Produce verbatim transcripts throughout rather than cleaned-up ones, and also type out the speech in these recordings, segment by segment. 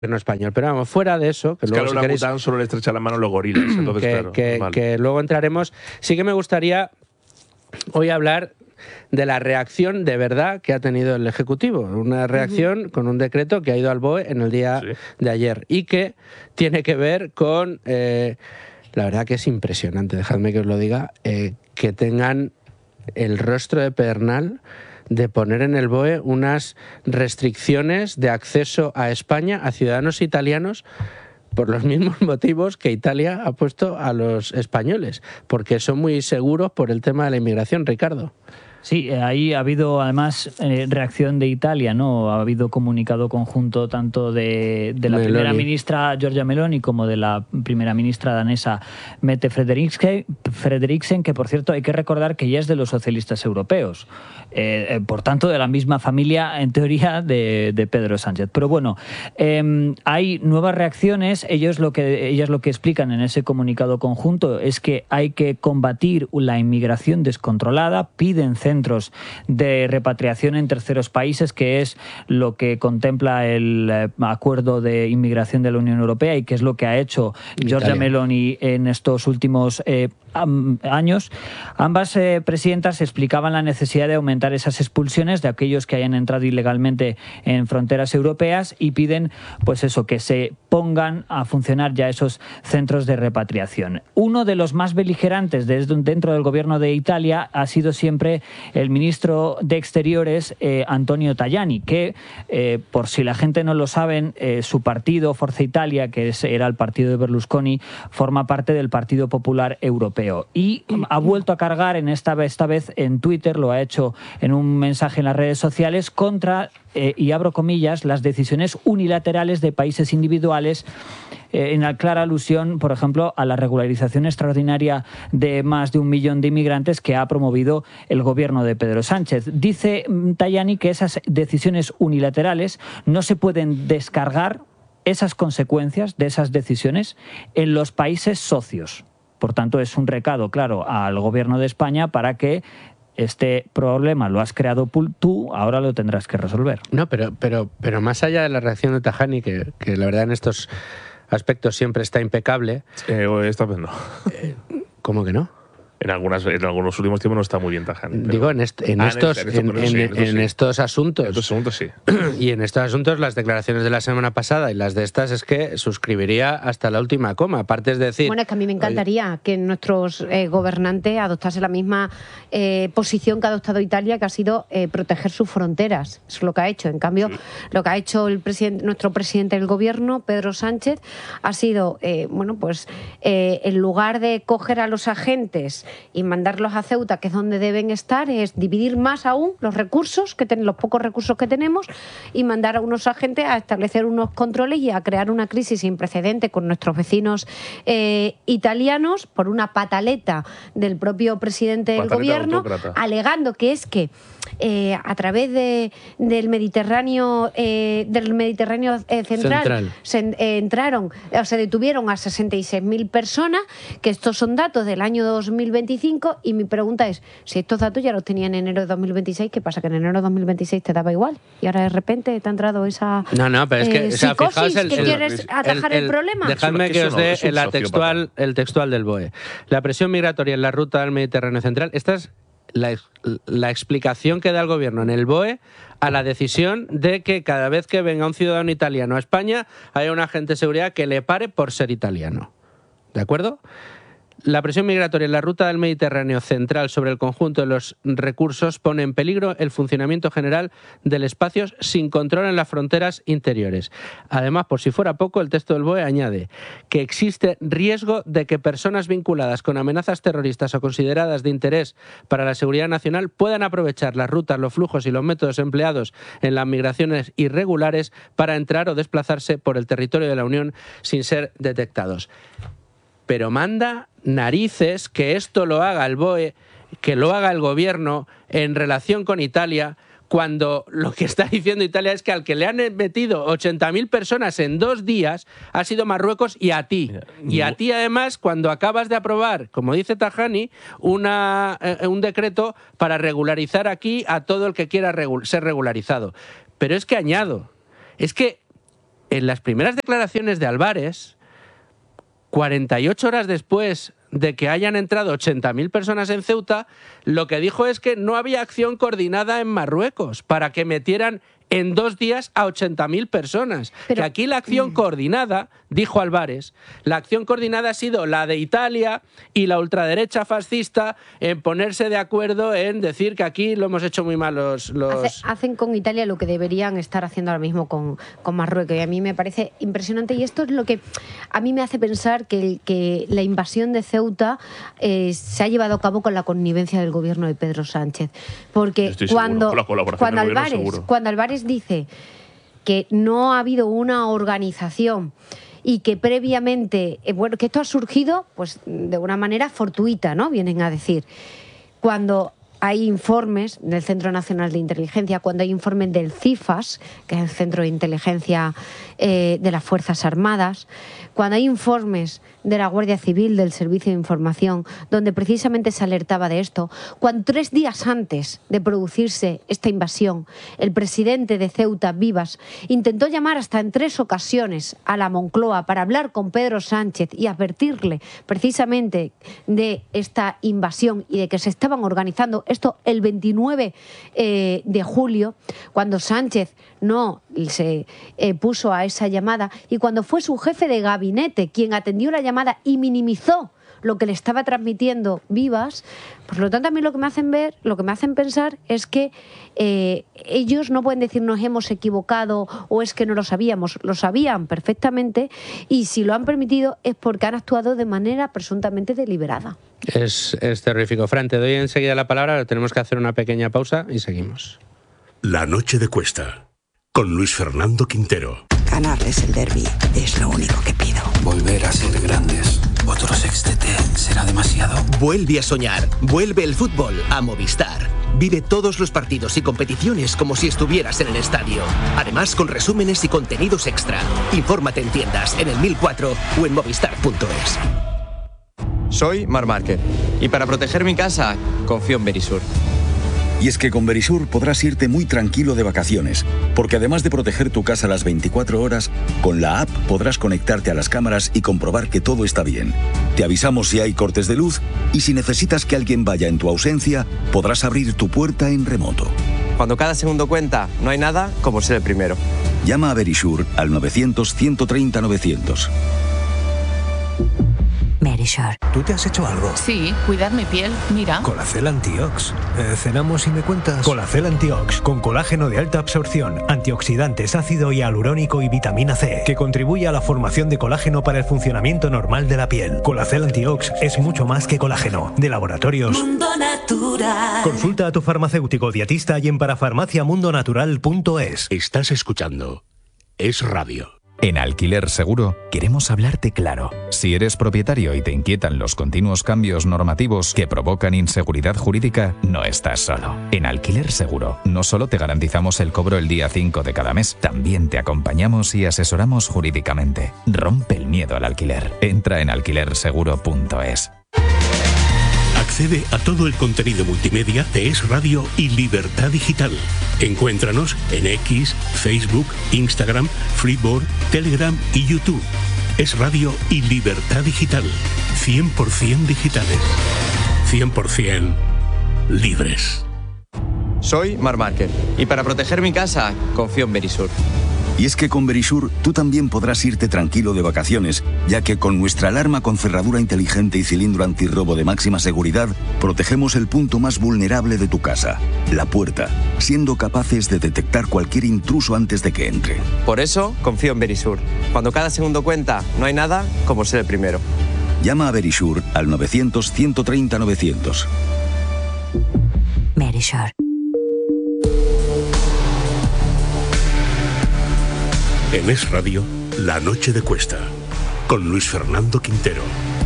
gobierno español. Pero vamos, fuera de eso, que es luego que a si los queréis, orangutanos solo le estrechan la mano los gorilas, entonces que, claro, que, vale. que luego entraremos. Sí que me gustaría hoy hablar de la reacción de verdad que ha tenido el Ejecutivo. Una reacción uh-huh. con un decreto que ha ido al B O E en el día sí. de ayer y que tiene que ver con... Eh, la verdad que es impresionante, dejadme que os lo diga, eh, que tengan el rostro de pedernal de poner en el B O E unas restricciones de acceso a España a ciudadanos italianos por los mismos motivos que Italia ha puesto a los españoles, porque son muy seguros por el tema de la inmigración, Ricardo. Sí, ahí ha habido además eh, reacción de Italia, ¿no? Ha habido comunicado conjunto tanto de, de la Meloni. primera ministra Giorgia Meloni como de la primera ministra danesa Mette Frederiksen, Frederiksen, que por cierto hay que recordar que ya es de los socialistas europeos, eh, eh, por tanto de la misma familia en teoría de, de Pedro Sánchez. Pero bueno, eh, hay nuevas reacciones. Ellos lo que ellas lo que explican en ese comunicado conjunto es que hay que combatir la inmigración descontrolada, piden centros de repatriación en terceros países, que es lo que contempla el eh, acuerdo de inmigración de la Unión Europea y que es lo que ha hecho Giorgia Meloni en estos últimos eh, años. Ambas eh, presidentas explicaban la necesidad de aumentar esas expulsiones de aquellos que hayan entrado ilegalmente en fronteras europeas y piden, pues eso, que se pongan a funcionar ya esos centros de repatriación. Uno de los más beligerantes desde dentro del gobierno de Italia ha sido siempre el ministro de Exteriores, eh, Antonio Tajani, que, eh, por si la gente no lo saben, eh, su partido, Forza Italia, que es, era el partido de Berlusconi, forma parte del Partido Popular Europeo. Y ha vuelto a cargar en esta, esta vez en Twitter, lo ha hecho en un mensaje en las redes sociales, contra, eh, y abro comillas, las decisiones unilaterales de países individuales, eh, en clara alusión, por ejemplo, a la regularización extraordinaria de más de un millón de inmigrantes que ha promovido el gobierno de Pedro Sánchez. Dice Tajani que esas decisiones unilaterales no se pueden descargar, esas consecuencias de esas decisiones, en los países socios. Por tanto, es un recado, claro, al gobierno de España para que este problema lo has creado tú, ahora lo tendrás que resolver. No, pero, pero, pero más allá de la reacción de Tajani, que, que la verdad en estos aspectos siempre está impecable. Eh, esta vez no. Eh, ¿Cómo que no? En, algunas, en algunos últimos tiempos no está muy bien Tajani. Pero... Digo, en, est en, ah, estos, en, en, en, sí, en, en sí. estos asuntos. En estos asuntos, sí. Y en estos asuntos, las declaraciones de la semana pasada y las de estas es que suscribiría hasta la última coma. Aparte es decir... Bueno, es que a mí me encantaría que nuestros eh, gobernantes adoptasen la misma eh, posición que ha adoptado Italia, que ha sido eh, proteger sus fronteras. Eso es lo que ha hecho. En cambio, sí. lo que ha hecho el presidente, nuestro presidente del gobierno, Pedro Sánchez, ha sido, eh, bueno, pues eh, en lugar de coger a los agentes y mandarlos a Ceuta, que es donde deben estar, es dividir más aún los recursos, que ten, los pocos recursos que tenemos, y mandar a unos agentes a establecer unos controles y a crear una crisis sin precedente con nuestros vecinos eh, italianos por una pataleta del propio presidente del gobierno, autócrata. Alegando que es que eh, a través de, del Mediterráneo eh, del Mediterráneo eh, central, central. Se eh, entraron, o se detuvieron a sesenta y seis mil personas, que estos son datos del año dos mil veinticinco, y mi pregunta es, si estos datos ya los tenía en enero de dos mil veintiséis, ¿qué pasa? Que en enero de dos mil veintiséis te daba igual y ahora de repente te ha entrado esa no, no, pero es que, eh, o sea, psicosis el, que el, quieres atajar el, el, el problema. Dejadme que os dé el textual, el textual del B O E. La presión migratoria en la ruta del Mediterráneo central, esta es la, la explicación que da el gobierno en el B O E a la decisión de que cada vez que venga un ciudadano italiano a España haya un agente de seguridad que le pare por ser italiano. ¿De acuerdo? La presión migratoria en la ruta del Mediterráneo central sobre el conjunto de los recursos pone en peligro el funcionamiento general del espacio sin control en las fronteras interiores. Además, por si fuera poco, el texto del B O E añade que existe riesgo de que personas vinculadas con amenazas terroristas o consideradas de interés para la seguridad nacional puedan aprovechar las rutas, los flujos y los métodos empleados en las migraciones irregulares para entrar o desplazarse por el territorio de la Unión sin ser detectados. Pero manda narices que esto lo haga el B O E, que lo haga el gobierno en relación con Italia, cuando lo que está diciendo Italia es que al que le han metido ochenta mil personas en dos días ha sido Marruecos y a ti. Y a ti, además, cuando acabas de aprobar, como dice Tajani, una, eh, un decreto para regularizar aquí a todo el que quiera regu- ser regularizado. Pero es que añado, es que en las primeras declaraciones de Álvarez, cuarenta y ocho horas después de que hayan entrado ochenta mil personas en Ceuta, lo que dijo es que no había acción coordinada en Marruecos para que metieran en dos días a ochenta mil personas. Pero, que aquí la acción coordinada, dijo Álvarez, la acción coordinada ha sido la de Italia y la ultraderecha fascista en ponerse de acuerdo en decir que aquí lo hemos hecho muy mal los... los... Hace, hacen con Italia lo que deberían estar haciendo ahora mismo con, con Marruecos, y a mí me parece impresionante, y esto es lo que a mí me hace pensar que, que la invasión de Ceuta eh, se ha llevado a cabo con la connivencia del gobierno de Pedro Sánchez, porque cuando, cuando Álvarez, cuando Álvarez dice que no ha habido una organización y que previamente, eh, bueno, que esto ha surgido pues de una manera fortuita, ¿no? Vienen a decir. Cuando hay informes del Centro Nacional de Inteligencia, cuando hay informes del CIFAS, que es el Centro de Inteligencia eh, de las Fuerzas Armadas, cuando hay informes de la Guardia Civil, del Servicio de Información, donde precisamente se alertaba de esto, cuando tres días antes de producirse esta invasión, el presidente de Ceuta, Vivas, intentó llamar hasta en tres ocasiones a la Moncloa para hablar con Pedro Sánchez y advertirle precisamente de esta invasión y de que se estaban organizando esto el veintinueve eh, de julio, cuando Sánchez no se eh, puso a esa llamada, y cuando fue su jefe de gabinete quien atendió la llamada y minimizó lo que le estaba transmitiendo Vivas, por lo tanto a mí lo que me hacen ver, lo que me hacen pensar es que eh, ellos no pueden decir nos hemos equivocado o es que no lo sabíamos, lo sabían perfectamente, y si lo han permitido es porque han actuado de manera presuntamente deliberada. Es, es terrífico. Fran, te doy enseguida la palabra, tenemos que hacer una pequeña pausa y seguimos. La noche de Cuesta, con Luis Fernando Quintero. Ganarles el derbi es lo único que pido. Volver a ser grandes. Otro sextete será demasiado. Vuelve a soñar. Vuelve el fútbol a Movistar. Vive todos los partidos y competiciones como si estuvieras en el estadio. Además, con resúmenes y contenidos extra. Infórmate en tiendas, en el mil cuatro o en movistar punto es. Soy Marc Márquez y para proteger mi casa confío en Verisur. Y es que con Verisur podrás irte muy tranquilo de vacaciones, porque además de proteger tu casa las veinticuatro horas, con la app podrás conectarte a las cámaras y comprobar que todo está bien. Te avisamos si hay cortes de luz y si necesitas que alguien vaya en tu ausencia, podrás abrir tu puerta en remoto. Cuando cada segundo cuenta, no hay nada como ser el primero. Llama a Verisur al novecientos, ciento treinta, novecientos. Verisur. ¿Tú te has hecho algo? Sí, cuidar mi piel, mira. Colacel Antiox. Eh, cenamos y me cuentas. Colacel Antiox, con colágeno de alta absorción, antioxidantes, ácido hialurónico y vitamina C, que contribuye a la formación de colágeno para el funcionamiento normal de la piel. Colacel Antiox es mucho más que colágeno. De Laboratorios Mundo Natural. Consulta a tu farmacéutico dietista y en parafarmacia mundo natural punto es. Estás escuchando Es Radio. En Alquiler Seguro queremos hablarte claro. Si eres propietario y te inquietan los continuos cambios normativos que provocan inseguridad jurídica, no estás solo. En Alquiler Seguro no solo te garantizamos el cobro el día cinco de cada mes, también te acompañamos y asesoramos jurídicamente. Rompe el miedo al alquiler. Entra en alquiler seguro punto es. Accede a todo el contenido multimedia de Es Radio y Libertad Digital. Encuéntranos en X, Facebook, Instagram, Freeboard, Telegram y YouTube. Es Radio y Libertad Digital. cien por ciento digitales. cien por ciento libres. Soy Marc Márquez y para proteger mi casa confío en Verisur. Y es que con Verisur tú también podrás irte tranquilo de vacaciones, ya que con nuestra alarma con cerradura inteligente y cilindro antirrobo de máxima seguridad, protegemos el punto más vulnerable de tu casa, la puerta, siendo capaces de detectar cualquier intruso antes de que entre. Por eso confío en Verisur. Cuando cada segundo cuenta, no hay nada como ser el primero. Llama a Verisur al novecientos, ciento treinta, novecientos. Verisur. En Es Radio, La Noche de Cuesta, con Luis Fernando Quintero.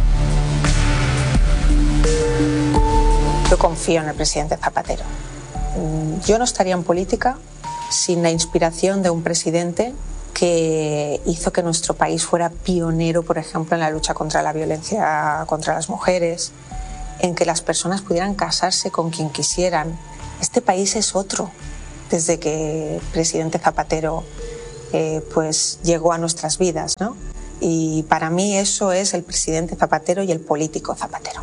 Yo confío en el presidente Zapatero. Yo no estaría en política sin la inspiración de un presidente que hizo que nuestro país fuera pionero, por ejemplo, en la lucha contra la violencia contra las mujeres, en que las personas pudieran casarse con quien quisieran. Este país es otro desde que el presidente Zapatero que pues llegó a nuestras vidas, ¿no? Y para mí eso es el presidente Zapatero y el político Zapatero.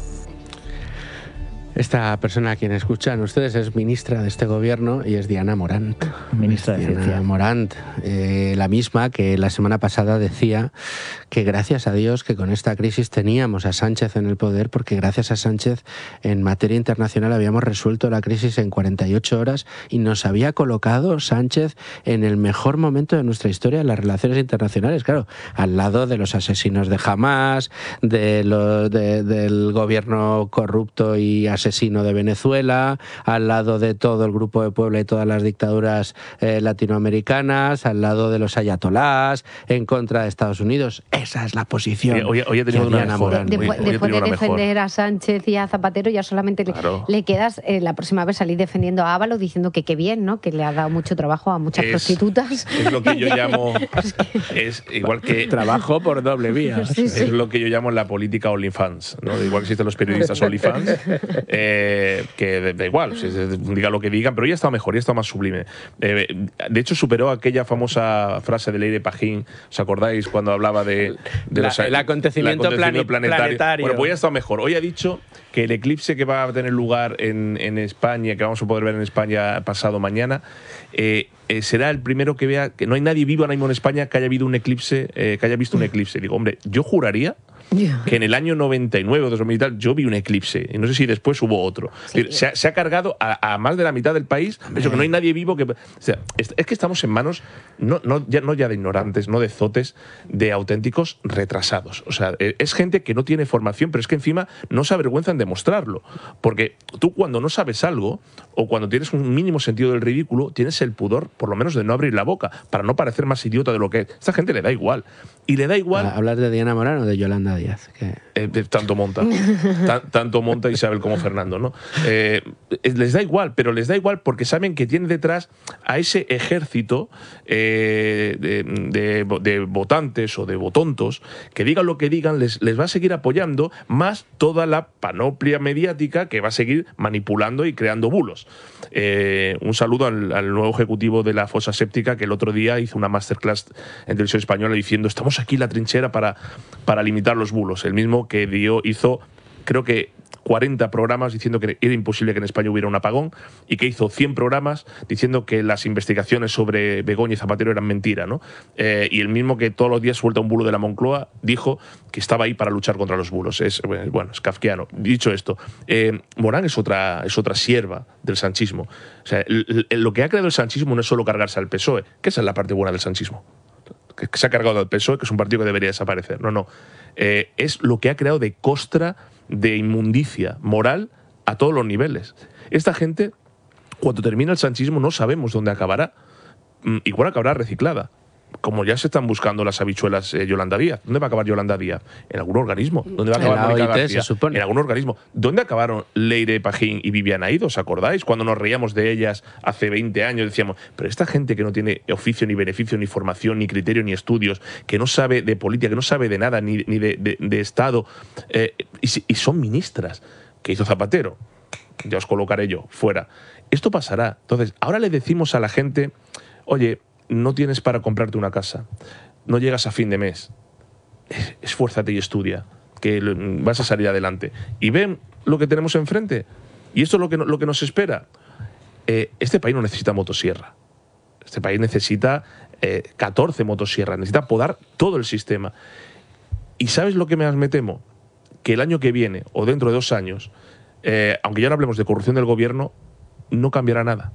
Esta persona a quien escuchan ustedes es ministra de este gobierno y es Diana Morant. Ministra de Ciencia. Diana Morant, eh, la misma que la semana pasada decía que gracias a Dios que con esta crisis teníamos a Sánchez en el poder, porque gracias a Sánchez en materia internacional habíamos resuelto la crisis en cuarenta y ocho horas y nos había colocado Sánchez en el mejor momento de nuestra historia en las relaciones internacionales, claro, al lado de los asesinos de Hamás, de los, de, del gobierno corrupto y asesino asesino de Venezuela, al lado de todo el Grupo de Puebla y todas las dictaduras eh, latinoamericanas, al lado de los ayatolás, en contra de Estados Unidos. Esa es la posición. Hoy, hoy, hoy he tenido una mejor. De, después, hoy, hoy después de una defender mejor. a Sánchez y a Zapatero, ya solamente claro. le, le quedas eh, la próxima vez salir defendiendo a Ábalos diciendo que qué bien, ¿no? Que le ha dado mucho trabajo a muchas es, prostitutas. Es lo que yo llamo. Es igual que. Trabajo por doble vía. Sí, sí. Es lo que yo llamo la política OnlyFans, ¿no? Igual que existen los periodistas OnlyFans. Eh, que da igual, diga lo que digan, pero ya está mejor, ya está más sublime. Eh, de hecho, superó aquella famosa frase de Leire Pajín, ¿os acordáis? Cuando hablaba de, de la, los, el acontecimiento, el acontecimiento planetario. planetario. Bueno, pues ya está mejor. Hoy ha dicho que el eclipse que va a tener lugar en, en España, que vamos a poder ver en España pasado mañana, eh, eh, será el primero que vea que no hay nadie vivo ahora mismo en España que haya habido un eclipse, eh, que haya visto un eclipse. Digo, hombre, yo juraría que en el año noventa y nueve o dos mil y tal yo vi un eclipse, y no sé si después hubo otro. Sí. Se, ha, se ha cargado a, a más de la mitad del país, eso que no hay nadie vivo que... O sea, es, es que estamos en manos no, no, ya, no ya de ignorantes, no de zotes, de auténticos retrasados. O sea, es gente que no tiene formación, pero es que encima no se avergüenzan de mostrarlo. Porque tú cuando no sabes algo, o cuando tienes un mínimo sentido del ridículo, tienes el pudor, por lo menos, de no abrir la boca, para no parecer más idiota de lo que es. Esta gente le da igual. Y le da igual... ¿Hablas de Diana Morán o de Yolanda Díaz? Que... Eh, tanto monta. Tan, tanto monta Isabel como Fernando, ¿no? Eh, les da igual, pero les da igual porque saben que tienen detrás a ese ejército eh, de, de, de votantes o de votontos que digan lo que digan, les, les va a seguir apoyando, más toda la panoplia mediática que va a seguir manipulando y creando bulos. Eh, un saludo al, al nuevo ejecutivo de la fosa séptica, que el otro día hizo una masterclass en televisión española diciendo estamos aquí en la trinchera para, para limitar los bulos. El mismo que dio, hizo, creo que cuarenta programas diciendo que era imposible que en España hubiera un apagón, y que hizo cien programas diciendo que las investigaciones sobre Begoña y Zapatero eran mentira, ¿no? Eh, y el mismo que todos los días suelta un bulo de la Moncloa dijo que estaba ahí para luchar contra los bulos. Es, bueno, es kafkiano. Dicho esto, eh, Morán es otra, es otra sierva del sanchismo. O sea, el, el, lo que ha creado el sanchismo no es solo cargarse al P S O E, que esa es la parte buena del sanchismo, que se ha cargado al P S O E, que es un partido que debería desaparecer. No, no. Eh, es lo que ha creado de costra, de inmundicia moral a todos los niveles. Esta gente, cuando termina el sanchismo, no sabemos dónde acabará. Igual acabará reciclada, como ya se están buscando las habichuelas eh, Yolanda Díaz. ¿Dónde va a acabar Yolanda Díaz? ¿En algún organismo? ¿Dónde va a acabar Mónica García? Se supone. En algún organismo. ¿Dónde acabaron Leire Pajín y Viviana Ido? ¿Os acordáis? Cuando nos reíamos de ellas hace veinte años, decíamos, pero esta gente que no tiene oficio, ni beneficio, ni formación, ni criterio, ni estudios, que no sabe de política, que no sabe de nada, ni, ni de, de, de Estado, eh, y, y son ministras. ¿Qué hizo Zapatero? Ya os colocaré yo, fuera. Esto pasará. Entonces, ahora le decimos a la gente, oye, no tienes para comprarte una casa, no llegas a fin de mes, esfuérzate y estudia, que vas a salir adelante. Y ven lo que tenemos enfrente. Y esto es lo que, lo que nos espera. Eh, este país no necesita motosierra. Este país necesita eh, catorce motosierras, necesita podar todo el sistema. ¿Y sabes lo que más me temo? Que el año que viene, o dentro de dos años, eh, aunque ya no hablemos de corrupción del gobierno, no cambiará nada.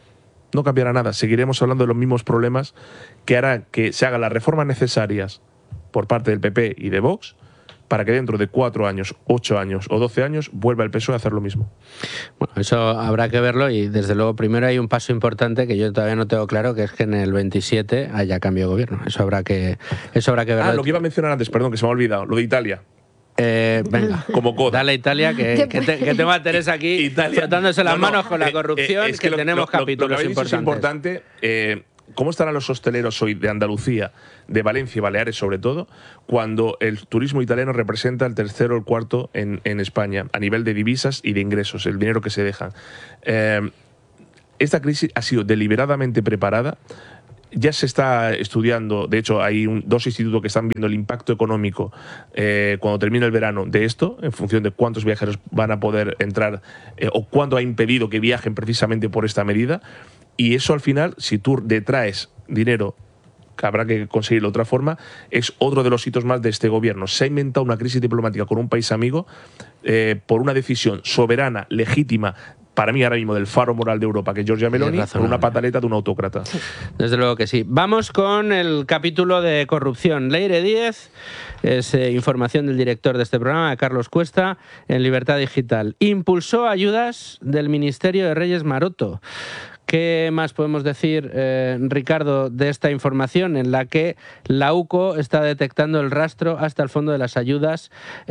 No cambiará nada. Seguiremos hablando de los mismos problemas que harán que se hagan las reformas necesarias por parte del P P y de Vox para que dentro de cuatro años, ocho años o doce años vuelva el P S O E a hacer lo mismo. Bueno, eso habrá que verlo, y desde luego primero hay un paso importante que yo todavía no tengo claro, que es que en el veintisiete haya cambio de gobierno. Eso habrá que, eso habrá que verlo. Ah, lo que iba a mencionar antes, perdón, que se me ha olvidado, lo de Italia. Eh, venga, como coda. Dale a Italia, que, que, te, que tengo a Teresa aquí Italia, frotándose las no, no, manos con la corrupción, eh, es que, que lo, lo, tenemos capítulos lo que importantes. Es importante. Eh, ¿Cómo estarán los hosteleros hoy de Andalucía, de Valencia y Baleares sobre todo, cuando el turismo italiano representa el tercero o el cuarto en, en España, a nivel de divisas y de ingresos, el dinero que se dejan? Eh, esta crisis ha sido deliberadamente preparada. ya se está estudiando, de hecho hay un, dos institutos que están viendo el impacto económico eh, cuando termine el verano de esto, en función de cuántos viajeros van a poder entrar eh, o cuánto ha impedido que viajen precisamente por esta medida. Y eso al final, si tú detraes dinero, que habrá que conseguirlo de otra forma, es otro de los hitos más de este gobierno. Se ha inventado una crisis diplomática con un país amigo eh, por una decisión soberana, legítima, para mí ahora mismo del faro moral de Europa, que es Giorgia Meloni, por una pataleta de un autócrata. Desde luego que sí. Vamos con el capítulo de corrupción. Leire Díez, es eh, información del director de este programa, Carlos Cuesta, en Libertad Digital. Impulsó ayudas del Ministerio de Reyes Maroto. ¿Qué más podemos decir, eh, Ricardo, de esta información en la que la U C O está detectando el rastro hasta el fondo de las ayudas,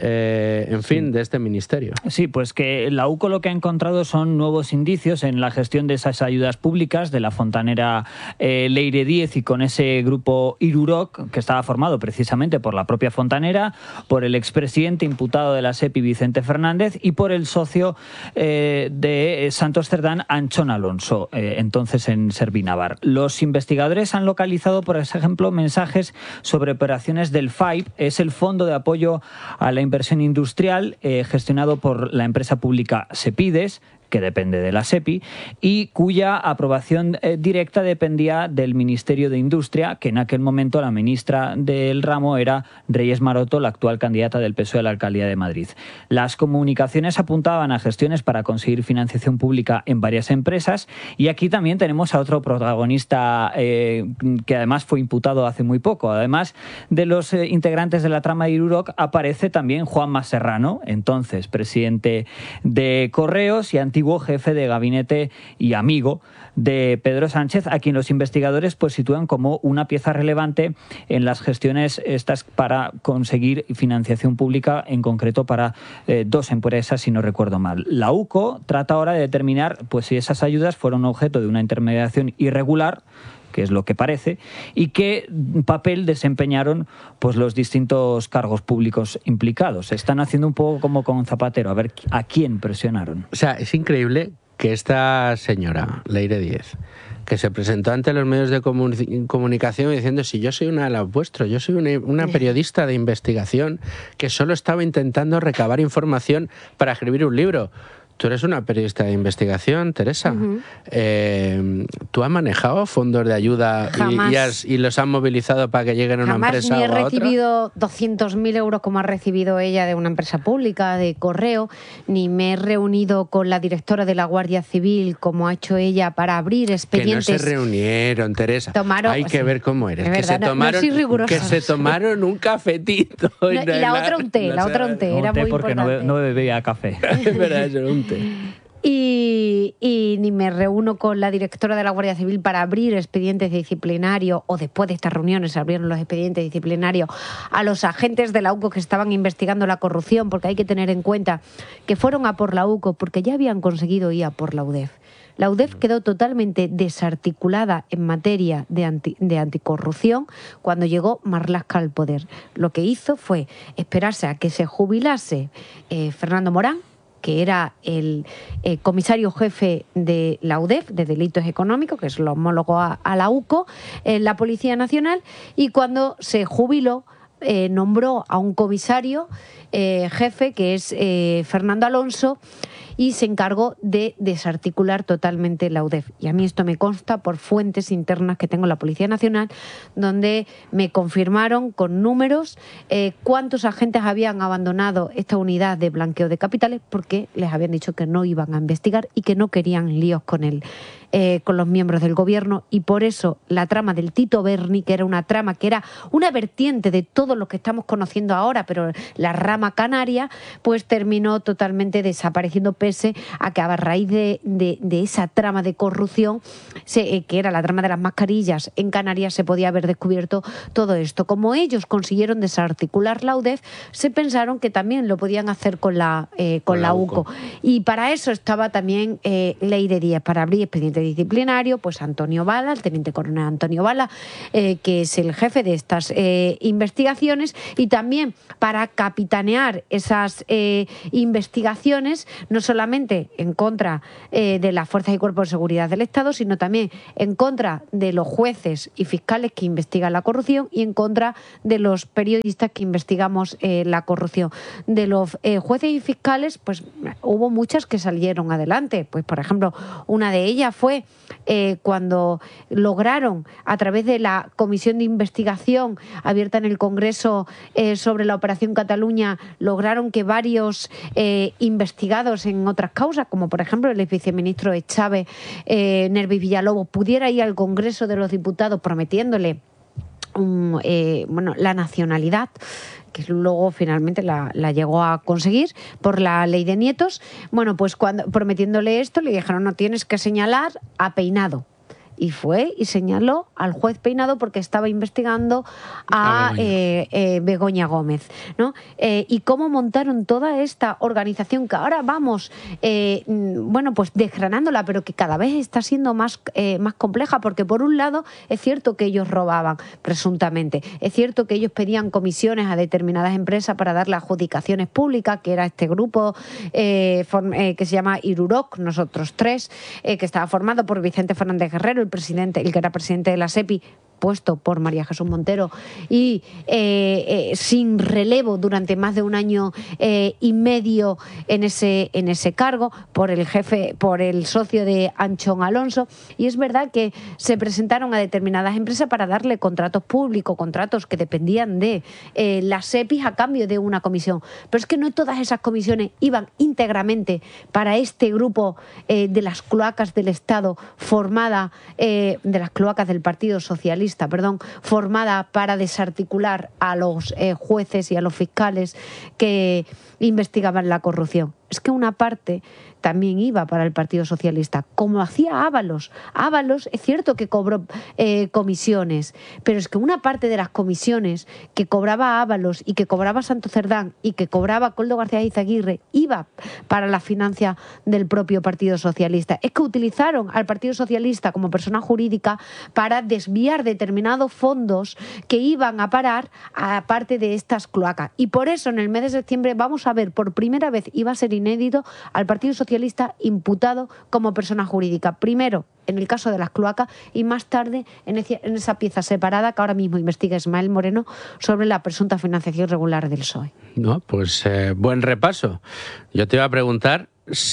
eh, en fin, sí. de este ministerio? Sí, pues que la U C O lo que ha encontrado son nuevos indicios en la gestión de esas ayudas públicas de la fontanera eh, Leire Díez y con ese grupo Iruroc, que estaba formado precisamente por la propia fontanera, por el expresidente imputado de la SEPI, Vicente Fernández, y por el socio eh, de Santos Cerdán, Anchón Alonso, eh, entonces en Servinavar. Los investigadores han localizado, por ejemplo, mensajes sobre operaciones del F A I P, es el Fondo de Apoyo a la Inversión Industrial, eh, gestionado por la empresa pública Sepides, que depende de la SEPI, y cuya aprobación eh, directa dependía del Ministerio de Industria, que en aquel momento la ministra del ramo era Reyes Maroto, la actual candidata del P S O E a la Alcaldía de Madrid. Las comunicaciones apuntaban a gestiones para conseguir financiación pública en varias empresas, y aquí también tenemos a otro protagonista eh, que además fue imputado hace muy poco. Además de los eh, integrantes de la trama de Iruroc, aparece también Juanma Serrano, entonces presidente de Correos y antiguo jefe de gabinete y amigo de Pedro Sánchez, a quien los investigadores pues sitúan como una pieza relevante en las gestiones estas para conseguir financiación pública, en concreto para eh, dos empresas, si no recuerdo mal. La U C O trata ahora de determinar pues si esas ayudas fueron objeto de una intermediación irregular, que es lo que parece, y qué papel desempeñaron pues los distintos cargos públicos implicados. Están haciendo un poco como con Zapatero, a ver a quién presionaron. O sea, es increíble que esta señora, Leire Díez, que se presentó ante los medios de comuni- comunicación diciendo: si yo soy una de las vuestros, yo soy una, una periodista de investigación que solo estaba intentando recabar información para escribir un libro. Tú eres una periodista de investigación, Teresa. Uh-huh. Eh, ¿Tú has manejado fondos de ayuda y, y, has, y los has movilizado para que lleguen a una Jamás empresa o a otra? Jamás ni he recibido doscientos mil euros como ha recibido ella de una empresa pública, de correo, ni me he reunido con la directora de la Guardia Civil como ha hecho ella para abrir expedientes. Que no se reunieron, Teresa. Tomaron, Hay que ver cómo eres. Es que, verdad, se tomaron, no, no que se tomaron un cafetito. No, y la, la otra un té, no la otra un té. Era un té muy porque importante. no, no bebía café. Es verdad, eso, un té. Y, y ni me reúno con la directora de la Guardia Civil para abrir expedientes disciplinarios, o después de estas reuniones se abrieron los expedientes disciplinarios a los agentes de la U C O que estaban investigando la corrupción, porque hay que tener en cuenta que fueron a por la U C O porque ya habían conseguido ir a por la U D E F. La U D E F quedó totalmente desarticulada en materia de, anti, de anticorrupción cuando llegó Marlaska al poder. Lo que hizo fue esperarse a que se jubilase eh, Fernando Morán, que era el eh, comisario jefe de la U D E F, de Delitos Económicos, que es lo homólogo a, a la U C O, en la Policía Nacional, y cuando se jubiló, eh, nombró a un comisario eh, jefe, que es eh, Fernando Alonso, y se encargó de desarticular totalmente la U D E F. Y a mí esto me consta por fuentes internas que tengo en la Policía Nacional, donde me confirmaron con números eh, cuántos agentes habían abandonado esta unidad de blanqueo de capitales porque les habían dicho que no iban a investigar y que no querían líos con él. Eh, con los miembros del gobierno, y por eso la trama del Tito Berni, que era una trama que era una vertiente de todo lo que estamos conociendo ahora, pero la rama canaria, pues terminó totalmente desapareciendo, pese a que a raíz de, de, de esa trama de corrupción, se, eh, que era la trama de las mascarillas en Canarias, se podía haber descubierto todo esto. Como ellos consiguieron desarticular la U D E F, se pensaron que también lo podían hacer con la, eh, con, con la, la U C O. Y para eso estaba también eh, Leire Díez, para abrir expedientes disciplinario, pues Antonio Bala, el teniente coronel Antonio Bala, eh, que es el jefe de estas eh, investigaciones, y también para capitanear esas eh, investigaciones, no solo solamente en contra eh, de las fuerzas y cuerpos de seguridad del Estado, sino también en contra de los jueces y fiscales que investigan la corrupción y en contra de los periodistas que investigamos eh, la corrupción. De los eh, jueces y fiscales, pues hubo muchas que salieron adelante. Pues, por ejemplo, una de ellas fue eh, cuando lograron, a través de la comisión de investigación abierta en el Congreso eh, sobre la Operación Cataluña, lograron que varios eh, investigados en otras causas, como por ejemplo el viceministro Echave, eh, Nervis Villalobos, pudiera ir al Congreso de los Diputados prometiéndole um, eh, bueno, la nacionalidad, que luego finalmente la, la llegó a conseguir por la ley de nietos. Bueno, pues cuando prometiéndole esto le dijeron: no, tienes que señalar a Peinado. Y fue y señaló al juez Peinado porque estaba investigando a, a Begoña. Eh, eh, Begoña Gómez, ¿no? Eh, y cómo montaron toda esta organización que ahora vamos, eh, bueno, pues desgranándola, pero que cada vez está siendo más, eh, más compleja, porque por un lado es cierto que ellos robaban, presuntamente, es cierto que ellos pedían comisiones a determinadas empresas para dar las adjudicaciones públicas, que era este grupo eh, form, eh, que se llama Iruroc, nosotros tres, eh, que estaba formado por Vicente Fernández Guerrero, el presidente, el que era presidente de la SEPI, puesto por María Jesús Montero, y eh, eh, sin relevo durante más de un año eh, y medio en ese, en ese cargo, por el jefe, por el socio de Anchón Alonso. Y es verdad que se presentaron a determinadas empresas para darle contratos públicos, contratos que dependían de eh, la SEPI a cambio de una comisión. Pero es que no todas esas comisiones iban íntegramente para este grupo eh, de las cloacas del Estado, formada eh, de las cloacas del Partido Socialista, perdón, formada para desarticular a los eh, jueces y a los fiscales que investigaban la corrupción. Es que una parte también iba para el Partido Socialista, como hacía Ábalos. Ábalos es cierto que cobró eh, comisiones, pero es que una parte de las comisiones que cobraba Ábalos y que cobraba Santo Cerdán y que cobraba Koldo García Izaguirre iba para la financia del propio Partido Socialista. Es que utilizaron al Partido Socialista como persona jurídica para desviar determinados fondos que iban a parar a parte de estas cloacas. Y por eso en el mes de septiembre vamos a ver por primera vez, y va a ser inédito, al Partido Socialista imputado como persona jurídica. Primero en el caso de las cloacas y más tarde en, ese, en esa pieza separada que ahora mismo investiga Ismael Moreno sobre la presunta financiación irregular del P S O E. No, pues eh, buen repaso. Yo te iba a preguntar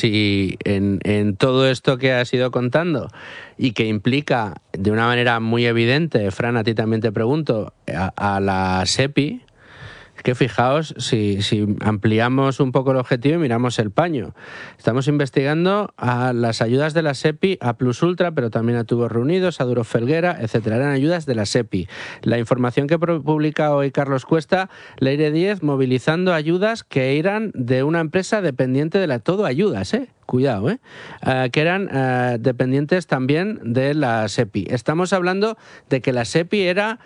si en, en todo esto que has ido contando y que implica de una manera muy evidente, Fran, a ti también te pregunto, a, a la SEPI. Es que fijaos, si, si ampliamos un poco el objetivo y miramos el paño. Estamos investigando a las ayudas de la SEPI, a Plus Ultra, pero también a Tubos Reunidos, a Duro Felguera, etcétera. Eran ayudas de la SEPI. La información que publica hoy Carlos Cuesta, Leire Díez, movilizando ayudas que eran de una empresa dependiente de la Todo Ayudas, ¿eh? Cuidado, ¿eh? Uh, que eran uh, dependientes también de la SEPI. Estamos hablando de que la SEPI era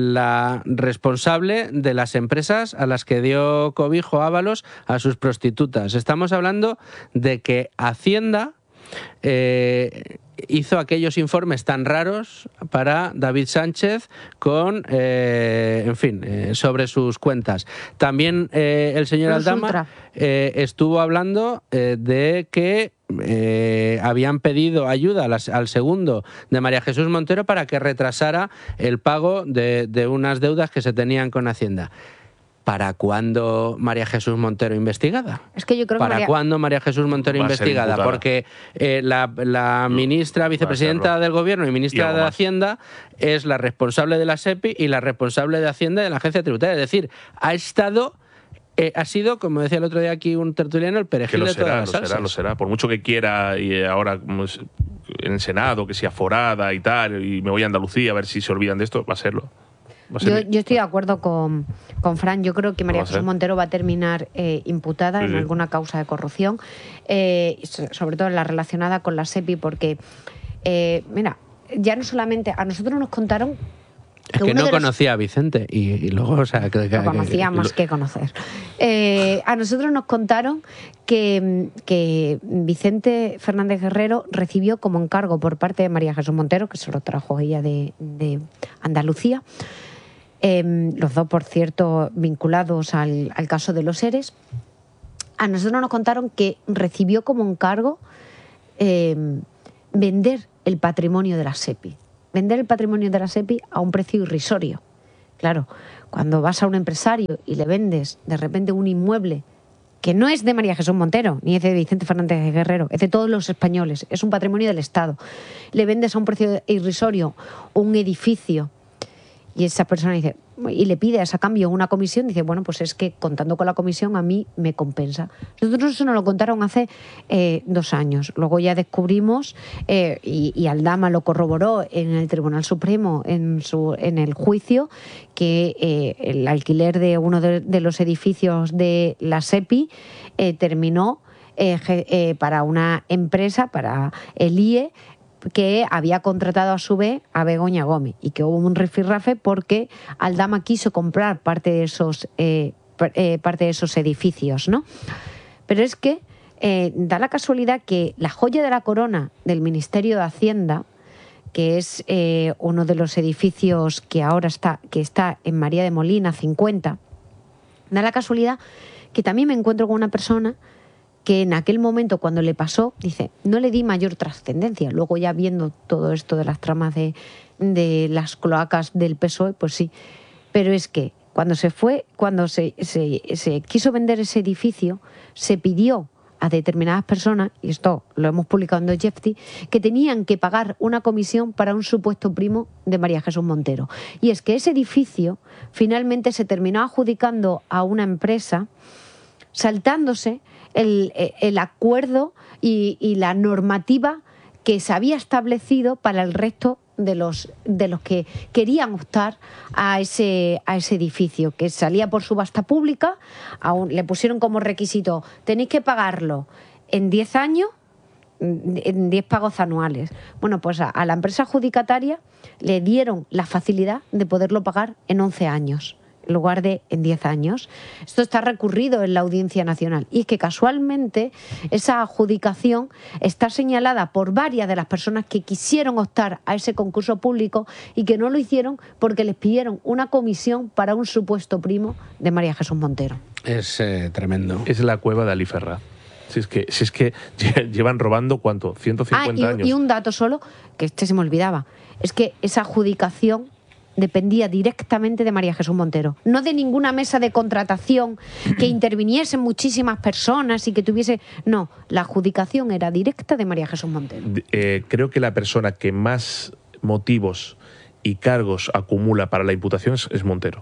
la responsable de las empresas a las que dio cobijo Ábalos a sus prostitutas. Estamos hablando de que Hacienda eh, hizo aquellos informes tan raros para David Sánchez con, eh, en fin, eh, sobre sus cuentas. También eh, el señor Plus Aldama eh, estuvo hablando eh, de que eh, habían pedido ayuda a las, al segundo de María Jesús Montero para que retrasara el pago de, de unas deudas que se tenían con Hacienda. ¿Para cuándo María Jesús Montero investigada? Es que yo creo ¿Para que María... cuándo María Jesús Montero investigada? Porque eh, la, la ministra, vicepresidenta del Gobierno y ministra de Hacienda es la responsable de la SEPI y la responsable de Hacienda de la Agencia Tributaria. Es decir, ha estado... Eh, ha sido, como decía el otro día aquí un tertuliano, el perejil de todas las salsas. Lo será, lo será. Por mucho que quiera, y ahora en el Senado, que sea forada y tal, y me voy a Andalucía a ver si se olvidan de esto, va a serlo. Yo, yo estoy de acuerdo con, con Fran. Yo creo que María Jesús Montero va a terminar eh, imputada sí, en alguna causa de corrupción, eh, sobre todo en la relacionada con la SEPI, porque, eh, mira, ya no solamente a nosotros nos contaron... Es que, que no los... conocía a Vicente y, y luego, o sea... Que, que, lo conocía que, más que conocer. Eh, a nosotros nos contaron que, que Vicente Fernández Guerrero recibió como encargo por parte de María Jesús Montero, que se lo trajo ella de, de Andalucía, eh, los dos, por cierto, vinculados al, al caso de los ERES, a nosotros nos contaron que recibió como encargo eh, vender el patrimonio de la SEPI. Vender el patrimonio de la SEPI a un precio irrisorio. Claro, cuando vas a un empresario y le vendes de repente un inmueble que no es de María Jesús Montero, ni es de Vicente Fernández Guerrero, es de todos los españoles, es un patrimonio del Estado. Le vendes a un precio irrisorio un edificio y esa persona dice, y le pide a ese cambio una comisión, dice, bueno, pues es que contando con la comisión a mí me compensa. Nosotros eso nos lo contaron hace eh, dos años. Luego ya descubrimos, eh, y, y Aldama lo corroboró en el Tribunal Supremo, en, su, en el juicio, que eh, el alquiler de uno de, de los edificios de la SEPI eh, terminó eh, eh, para una empresa, para el I E, que había contratado a su vez a Begoña Gómez y que hubo un rifirrafe porque Aldama quiso comprar parte de esos, eh, eh, parte de esos edificios, ¿no? Pero es que eh, da la casualidad que la joya de la corona del Ministerio de Hacienda, que es eh, uno de los edificios que ahora está, que está en María de Molina cincuenta, da la casualidad que también me encuentro con una persona que en aquel momento cuando le pasó, dice, no le di mayor trascendencia. Luego ya viendo todo esto de las tramas de, de las cloacas del P S O E, pues sí. Pero es que cuando se fue, cuando se, se, se quiso vender ese edificio, se pidió a determinadas personas, y esto lo hemos publicado en Dostoyevsky, que tenían que pagar una comisión para un supuesto primo de María Jesús Montero. Y es que ese edificio finalmente se terminó adjudicando a una empresa, saltándose el, el acuerdo y, y la normativa que se había establecido para el resto de los, de los que querían optar a ese, a ese edificio, que salía por subasta pública. Aún le pusieron como requisito, tenéis que pagarlo en diez años, en diez pagos anuales. Bueno, pues a, a la empresa adjudicataria le dieron la facilidad de poderlo pagar en once años. En lugar de en diez años. Esto está recurrido en la Audiencia Nacional. Y es que casualmente esa adjudicación está señalada por varias de las personas que quisieron optar a ese concurso público y que no lo hicieron porque les pidieron una comisión para un supuesto primo de María Jesús Montero. Es eh, tremendo. Es la cueva de Ali Ferraz. Si es que, si es que llevan robando, ¿cuánto? ciento cincuenta ah, y, años. Y un dato solo, que este se me olvidaba, es que esa adjudicación dependía directamente de María Jesús Montero, no de ninguna mesa de contratación que interviniesen muchísimas personas y que tuviese... No, la adjudicación era directa de María Jesús Montero. Eh, creo que la persona que más motivos y cargos acumula para la imputación es, es Montero.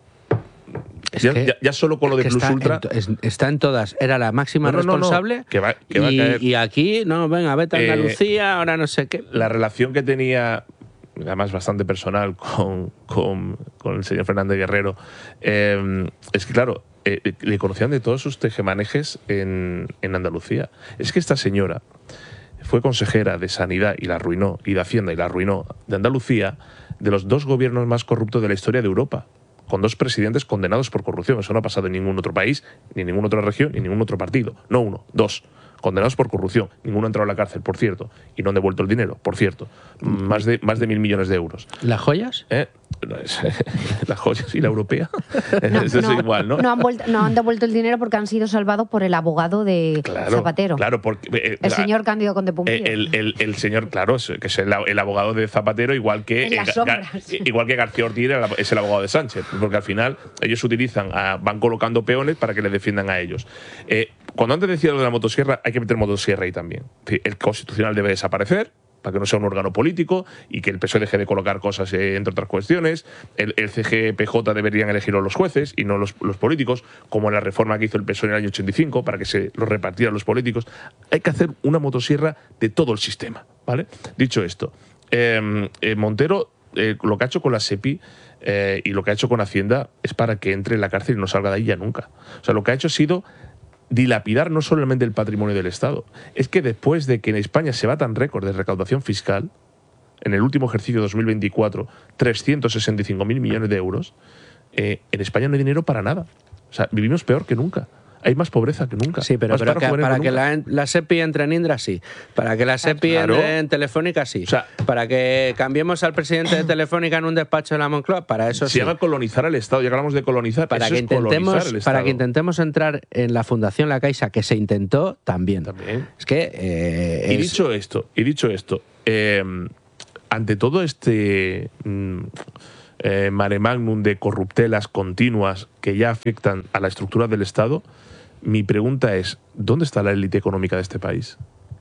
Es ya, que, ya, ya solo con lo de Plus está Ultra... En, es, está en todas. Era la máxima no, no, responsable. No, no, que va, que va y, a caer. Y aquí, no, venga, vete a Andalucía, eh, ahora no sé qué. La relación que tenía... además bastante personal con, con, con el señor Fernández Guerrero, eh, es que claro, eh, le conocían de todos sus tejemanejes en, en Andalucía. Es que esta señora fue consejera de Sanidad y la arruinó, y de Hacienda y la arruinó, de Andalucía, de los dos gobiernos más corruptos de la historia de Europa, con dos presidentes condenados por corrupción. Eso no ha pasado en ningún otro país, ni en ninguna otra región, ni en ningún otro partido. No uno, dos. Condenados por corrupción. Ninguno ha entrado a la cárcel, por cierto. Y no han devuelto el dinero, por cierto. Más de, más de mil millones de euros. ¿Las joyas? ¿Eh? Las joyas y la europea. No, Eso no, es igual, ¿no? No han, vuelto, no han devuelto el dinero porque han sido salvados por el abogado de claro, Zapatero. Claro, porque... Eh, el señor Cándido Conde-Pumpido. El, el, el señor, claro, que es el, el abogado de Zapatero, igual que, en las eh, sombras. igual que García Ortiz es el abogado de Sánchez. Porque al final ellos utilizan, a, van colocando peones para que les defiendan a ellos. Eh, cuando antes decía lo de la motosierra, hay que meter motosierra ahí también. El Constitucional debe desaparecer para que no sea un órgano político y que el P S O E deje de colocar cosas, eh, entre otras cuestiones. El, el C G P J deberían elegirlo los jueces y no los, los políticos, como en la reforma que hizo el P S O E en el año ochenta y cinco, para que se lo repartieran los políticos. Hay que hacer una motosierra de todo el sistema, ¿vale? Dicho esto, eh, eh, Montero, eh, lo que ha hecho con la SEPI eh, y lo que ha hecho con Hacienda es para que entre en la cárcel y no salga de ahí ya nunca. O sea, lo que ha hecho ha sido dilapidar no solamente el patrimonio del Estado, es que después de que en España se batan récord de recaudación fiscal, en el último ejercicio dos mil veinticuatro, trescientos sesenta y cinco mil millones de euros, eh, en España no hay dinero para nada. O sea, vivimos peor que nunca. hay más pobreza que nunca. Sí, pero, pero que, para que la, la SEPI entre en Indra, sí. Para que la SEPI claro. entre en Telefónica, sí. O sea, para que cambiemos al presidente de Telefónica en un despacho de la Moncloa, para eso se sí. Se llama colonizar el Estado, ya que hablamos de colonizar, para eso que es colonizar el Estado. Para que intentemos entrar en la Fundación La Caixa, que se intentó, también. También. Es que... Eh, y es... dicho esto, y dicho esto, eh, ante todo este mm, eh, mare magnum de corruptelas continuas que ya afectan a la estructura del Estado, mi pregunta es, ¿dónde está la élite económica de este país?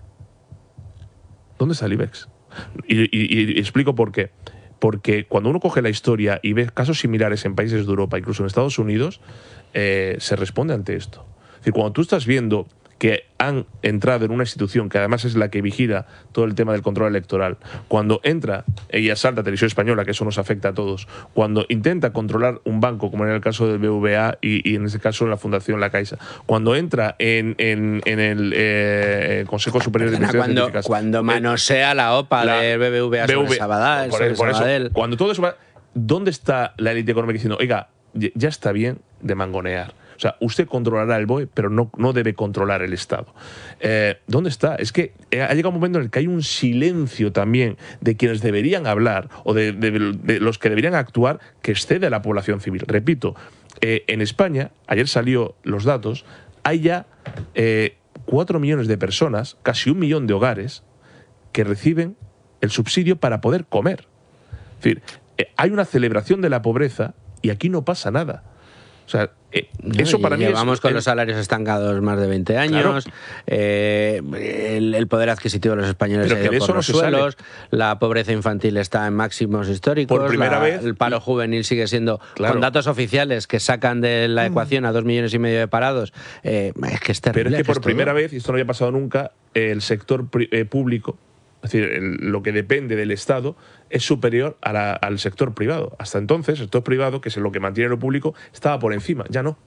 ¿Dónde está el IBEX? Y, y, y explico por qué. Porque cuando uno coge la historia y ve casos similares en países de Europa, incluso en Estados Unidos, eh, se responde ante esto. Es decir, cuando tú estás viendo que han entrado en una institución que además es la que vigila todo el tema del control electoral, cuando entra y asalta Televisión Española, que eso nos afecta a todos, cuando intenta controlar un banco, como en el caso del B B V A y, y en este caso la Fundación La Caixa, cuando entra en, en, en el eh, Consejo Superior Perdona, de Investigaciones cuando, cuando manosea la OPA la, del B B V A sobre B B V A, Sabadell, por, sobre por Sabadell. Eso, cuando todo eso va, ¿dónde está la élite económica diciendo, oiga, ya está bien de mangonear? O sea, usted controlará el B O E, pero no, no debe controlar el Estado. Eh, ¿Dónde está? Es que ha llegado un momento en el que hay un silencio también de quienes deberían hablar o de, de, de los que deberían actuar que excede a la población civil. Repito, eh, en España, ayer salió los datos, hay ya eh, cuatro millones de personas, casi un millón de hogares, que reciben el subsidio para poder comer. Es decir, eh, hay una celebración de la pobreza y aquí no pasa nada. O sea, eh, no, eso para mí llevamos es, con el... los salarios estancados más de veinte años, claro. eh, el, el poder adquisitivo de los españoles Pero ha ido de por eso los no se suelos, sale. La pobreza infantil está en máximos históricos, por primera la, vez, el paro juvenil sigue siendo, claro. con datos oficiales que sacan de la ecuación a dos millones y medio de parados, eh, es que es terrible. Pero es que por esto, primera ¿no? vez, y esto no había pasado nunca, el sector eh, público, es decir, el, lo que depende del Estado, es superior a la, al sector privado. Hasta entonces, el sector privado, que es lo que mantiene lo público, estaba por encima, ya no.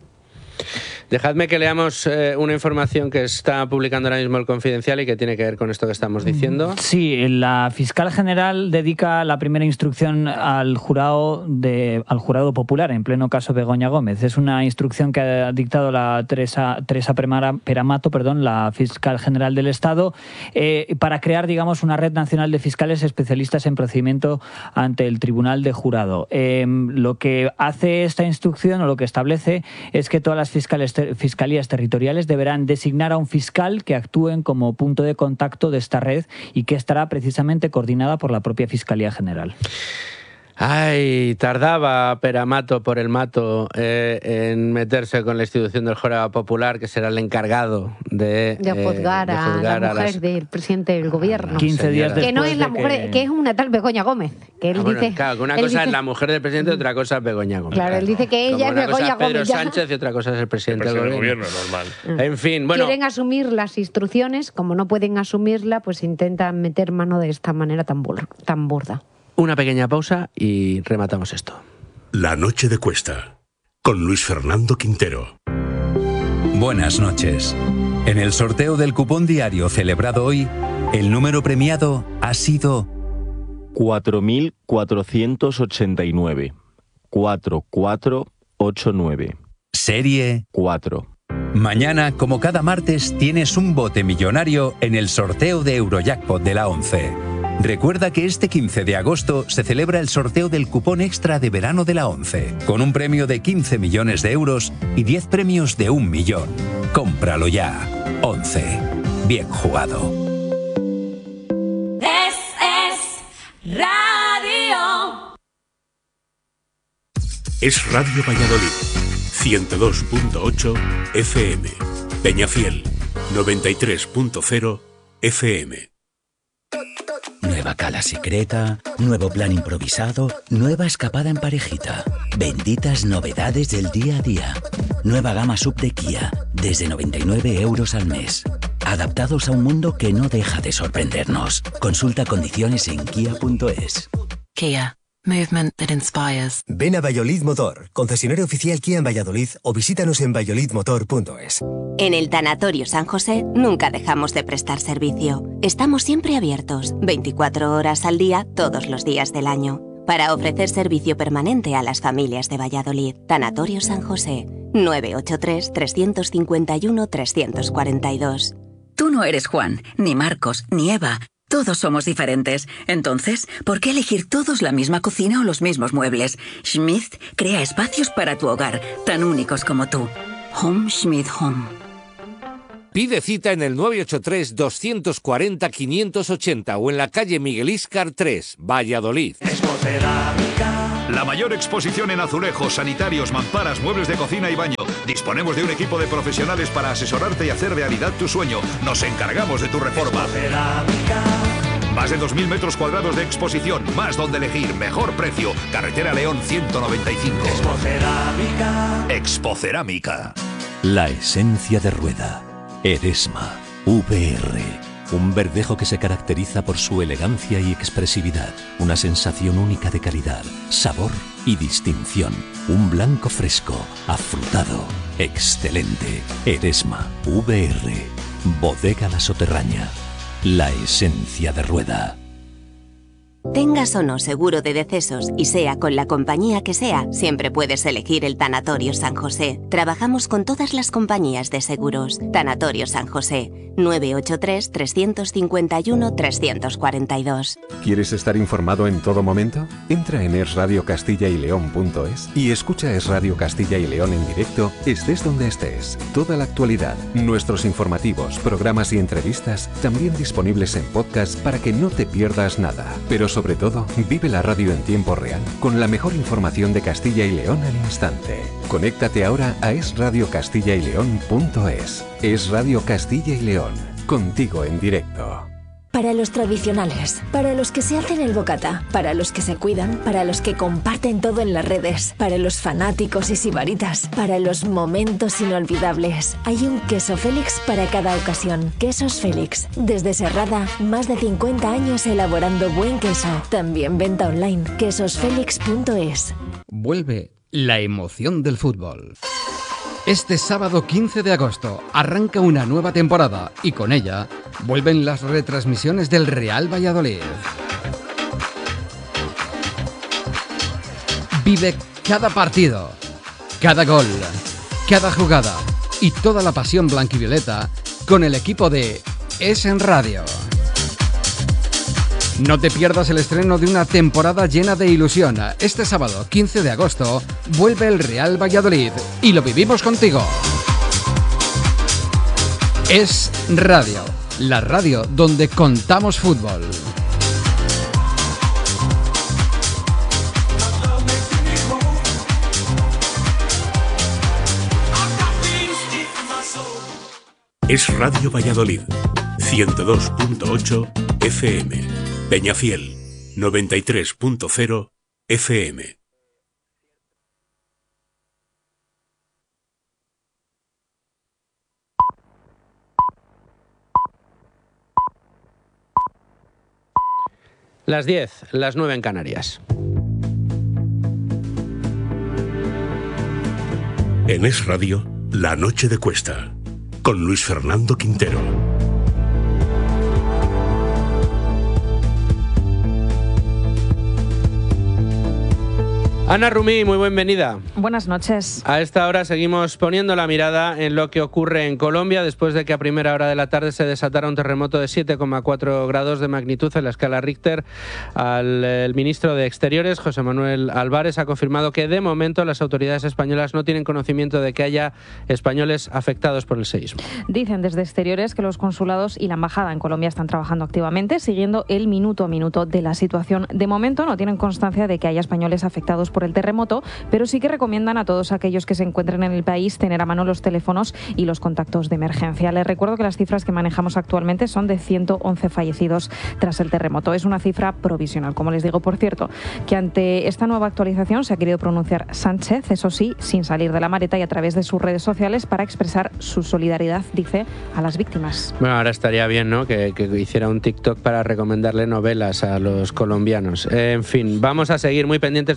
Dejadme que leamos eh, una información que está publicando ahora mismo el Confidencial y que tiene que ver con esto que estamos diciendo. Sí, la fiscal general dedica la primera instrucción al jurado de, al jurado popular, en pleno caso Begoña Gómez. Es una instrucción que ha dictado la Teresa, Teresa Peramato, perdón, la fiscal general del Estado, eh, para crear, digamos, una red nacional de fiscales especialistas en procedimiento ante el Tribunal de Jurado. Eh, lo que hace esta instrucción, o lo que establece, es que todas las fiscales fiscalías territoriales deberán designar a un fiscal que actúen como punto de contacto de esta red y que estará precisamente coordinada por la propia Fiscalía General. Ay, tardaba Peramato por el mato eh, en meterse con la institución del jurado popular, que será el encargado de, de juzgar, eh, de juzgar a la a mujer las... del presidente del gobierno. quince días que después no es la mujer, que... que es una tal Begoña Gómez. Que él ah, bueno, dice, claro, que una él cosa dice, es la mujer del presidente y otra cosa es Begoña Gómez. Claro, él dice que ella Como es Begoña cosa es Pedro Gómez. Ya. Sánchez y otra cosa es el presidente, el presidente del gobierno. gobierno normal. En fin, bueno. Quieren asumir las instrucciones, como no pueden asumirla, pues intentan meter mano de esta manera tan, bur tan burda. Una pequeña pausa y rematamos esto. La noche de Cuesta, con Luis Fernando Quintero. Buenas noches. En el sorteo del cupón diario celebrado hoy, el número premiado ha sido cuatro mil cuatrocientos ochenta y nueve. cuatro cuatro ocho nueve. Serie cuatro. Mañana, como cada martes, tienes un bote millonario en el sorteo de Eurojackpot de la ONCE. Recuerda que este quince de agosto se celebra el sorteo del cupón extra de verano de la ONCE, con un premio de quince millones de euros y diez premios de un millón. Cómpralo ya. ONCE. Bien jugado. Es, es radio. Es Radio Valladolid, ciento dos punto ocho F M. Peñafiel, noventa y tres punto cero F M. Nueva cala secreta, nuevo plan improvisado, nueva escapada en parejita. Benditas novedades del día a día. Nueva gama sub de Kia, desde noventa y nueve euros al mes. Adaptados a un mundo que no deja de sorprendernos. Consulta condiciones en kia punto es. Kia. Movement that inspires. Ven a Valladolid Motor, concesionario oficial Kia en Valladolid, o visítanos en valladolid motor punto es. En el Tanatorio San José nunca dejamos de prestar servicio. Estamos siempre abiertos, veinticuatro horas al día, todos los días del año. para ofrecer servicio permanente a las familias de Valladolid. Tanatorio San José, nueve ocho tres, tres cinco uno, tres cuatro dos. Tú no eres Juan, ni Marcos, ni Eva. Todos somos diferentes. Entonces, ¿por qué elegir todos la misma cocina o los mismos muebles? Schmidt crea espacios para tu hogar, tan únicos como tú. Home Schmidt Home. Pide cita en el nueve ocho tres, dos cuatro cero, cinco ocho cero o en la calle Miguel Íscar tres, Valladolid. La mayor exposición en azulejos, sanitarios, mamparas, muebles de cocina y baño. Disponemos de un equipo de profesionales para asesorarte y hacer realidad tu sueño. Nos encargamos de tu reforma. Más de dos mil metros cuadrados de exposición, más donde elegir, mejor precio. Carretera León ciento noventa y cinco. Expocerámica. Expocerámica. La esencia de rueda. Eresma V R. Un verdejo que se caracteriza por su elegancia y expresividad. Una sensación única de calidad, sabor y distinción. Un blanco fresco, afrutado, excelente. Eresma V R. Bodega La Soterraña. La esencia de rueda. Tengas o no seguro de decesos y sea con la compañía que sea, siempre puedes elegir el Tanatorio San José. Trabajamos con todas las compañías de seguros. Tanatorio San José, nueve ocho tres, tres cinco uno, tres cuatro dos. ¿Quieres estar informado en todo momento? Entra en es radio castilla y león punto es y escucha Es Radio Castilla y León en directo, estés donde estés. Toda la actualidad, nuestros informativos, programas y entrevistas, también disponibles en podcast para que no te pierdas nada. Pero sobre todo, vive la radio en tiempo real, con la mejor información de Castilla y León al instante. Conéctate ahora a es radio castilla y león punto es. Es Radio Castilla y León, contigo en directo. Para los tradicionales, para los que se hacen el bocata, para los que se cuidan, para los que comparten todo en las redes, para los fanáticos y sibaritas, para los momentos inolvidables. Hay un queso Félix para cada ocasión. Quesos Félix. Desde Serrada, más de cincuenta años elaborando buen queso. También venta online. quesos félix punto es. Vuelve la emoción del fútbol. Este sábado quince de agosto arranca una nueva temporada y con ella vuelven las retransmisiones del Real Valladolid. Vive cada partido, cada gol, cada jugada y toda la pasión blanquivioleta con el equipo de Es en Radio. No te pierdas el estreno de una temporada llena de ilusión. Este sábado, quince de agosto, vuelve el Real Valladolid y lo vivimos contigo. Es Radio, la radio donde contamos fútbol. Es Radio Valladolid, ciento dos punto ocho F M. Peñafiel, noventa y tres punto cero F M. Las diez, las nueve en Canarias. En Es Radio, La Noche de Cuesta, con Luis Fernando Quintero. Ana Rumí, muy bienvenida. Buenas noches. A esta hora seguimos poniendo la mirada en lo que ocurre en Colombia después de que a primera hora de la tarde se desatara un terremoto de siete coma cuatro grados de magnitud en la escala Richter. Al, el ministro de Exteriores, José Manuel Álvarez, ha confirmado que de momento las autoridades españolas no tienen conocimiento de que haya españoles afectados por el seísmo. Dicen desde Exteriores que los consulados y la embajada en Colombia están trabajando activamente, siguiendo el minuto a minuto de la situación. De momento no tienen constancia de que haya españoles afectados por el terremoto, pero sí que recomiendan a todos aquellos que se encuentren en el país tener a mano los teléfonos y los contactos de emergencia. Les recuerdo que las cifras que manejamos actualmente son de ciento once fallecidos tras el terremoto. Es una cifra provisional, como les digo. Por cierto, que ante esta nueva actualización se ha querido pronunciar Sánchez, eso sí, sin salir de la maleta y a través de sus redes sociales para expresar su solidaridad, dice, a las víctimas. Bueno, ahora estaría bien, ¿no?, que, que hiciera un TikTok para recomendarle novelas a los colombianos. Eh, en fin, vamos a seguir muy pendientes de lo que ocurre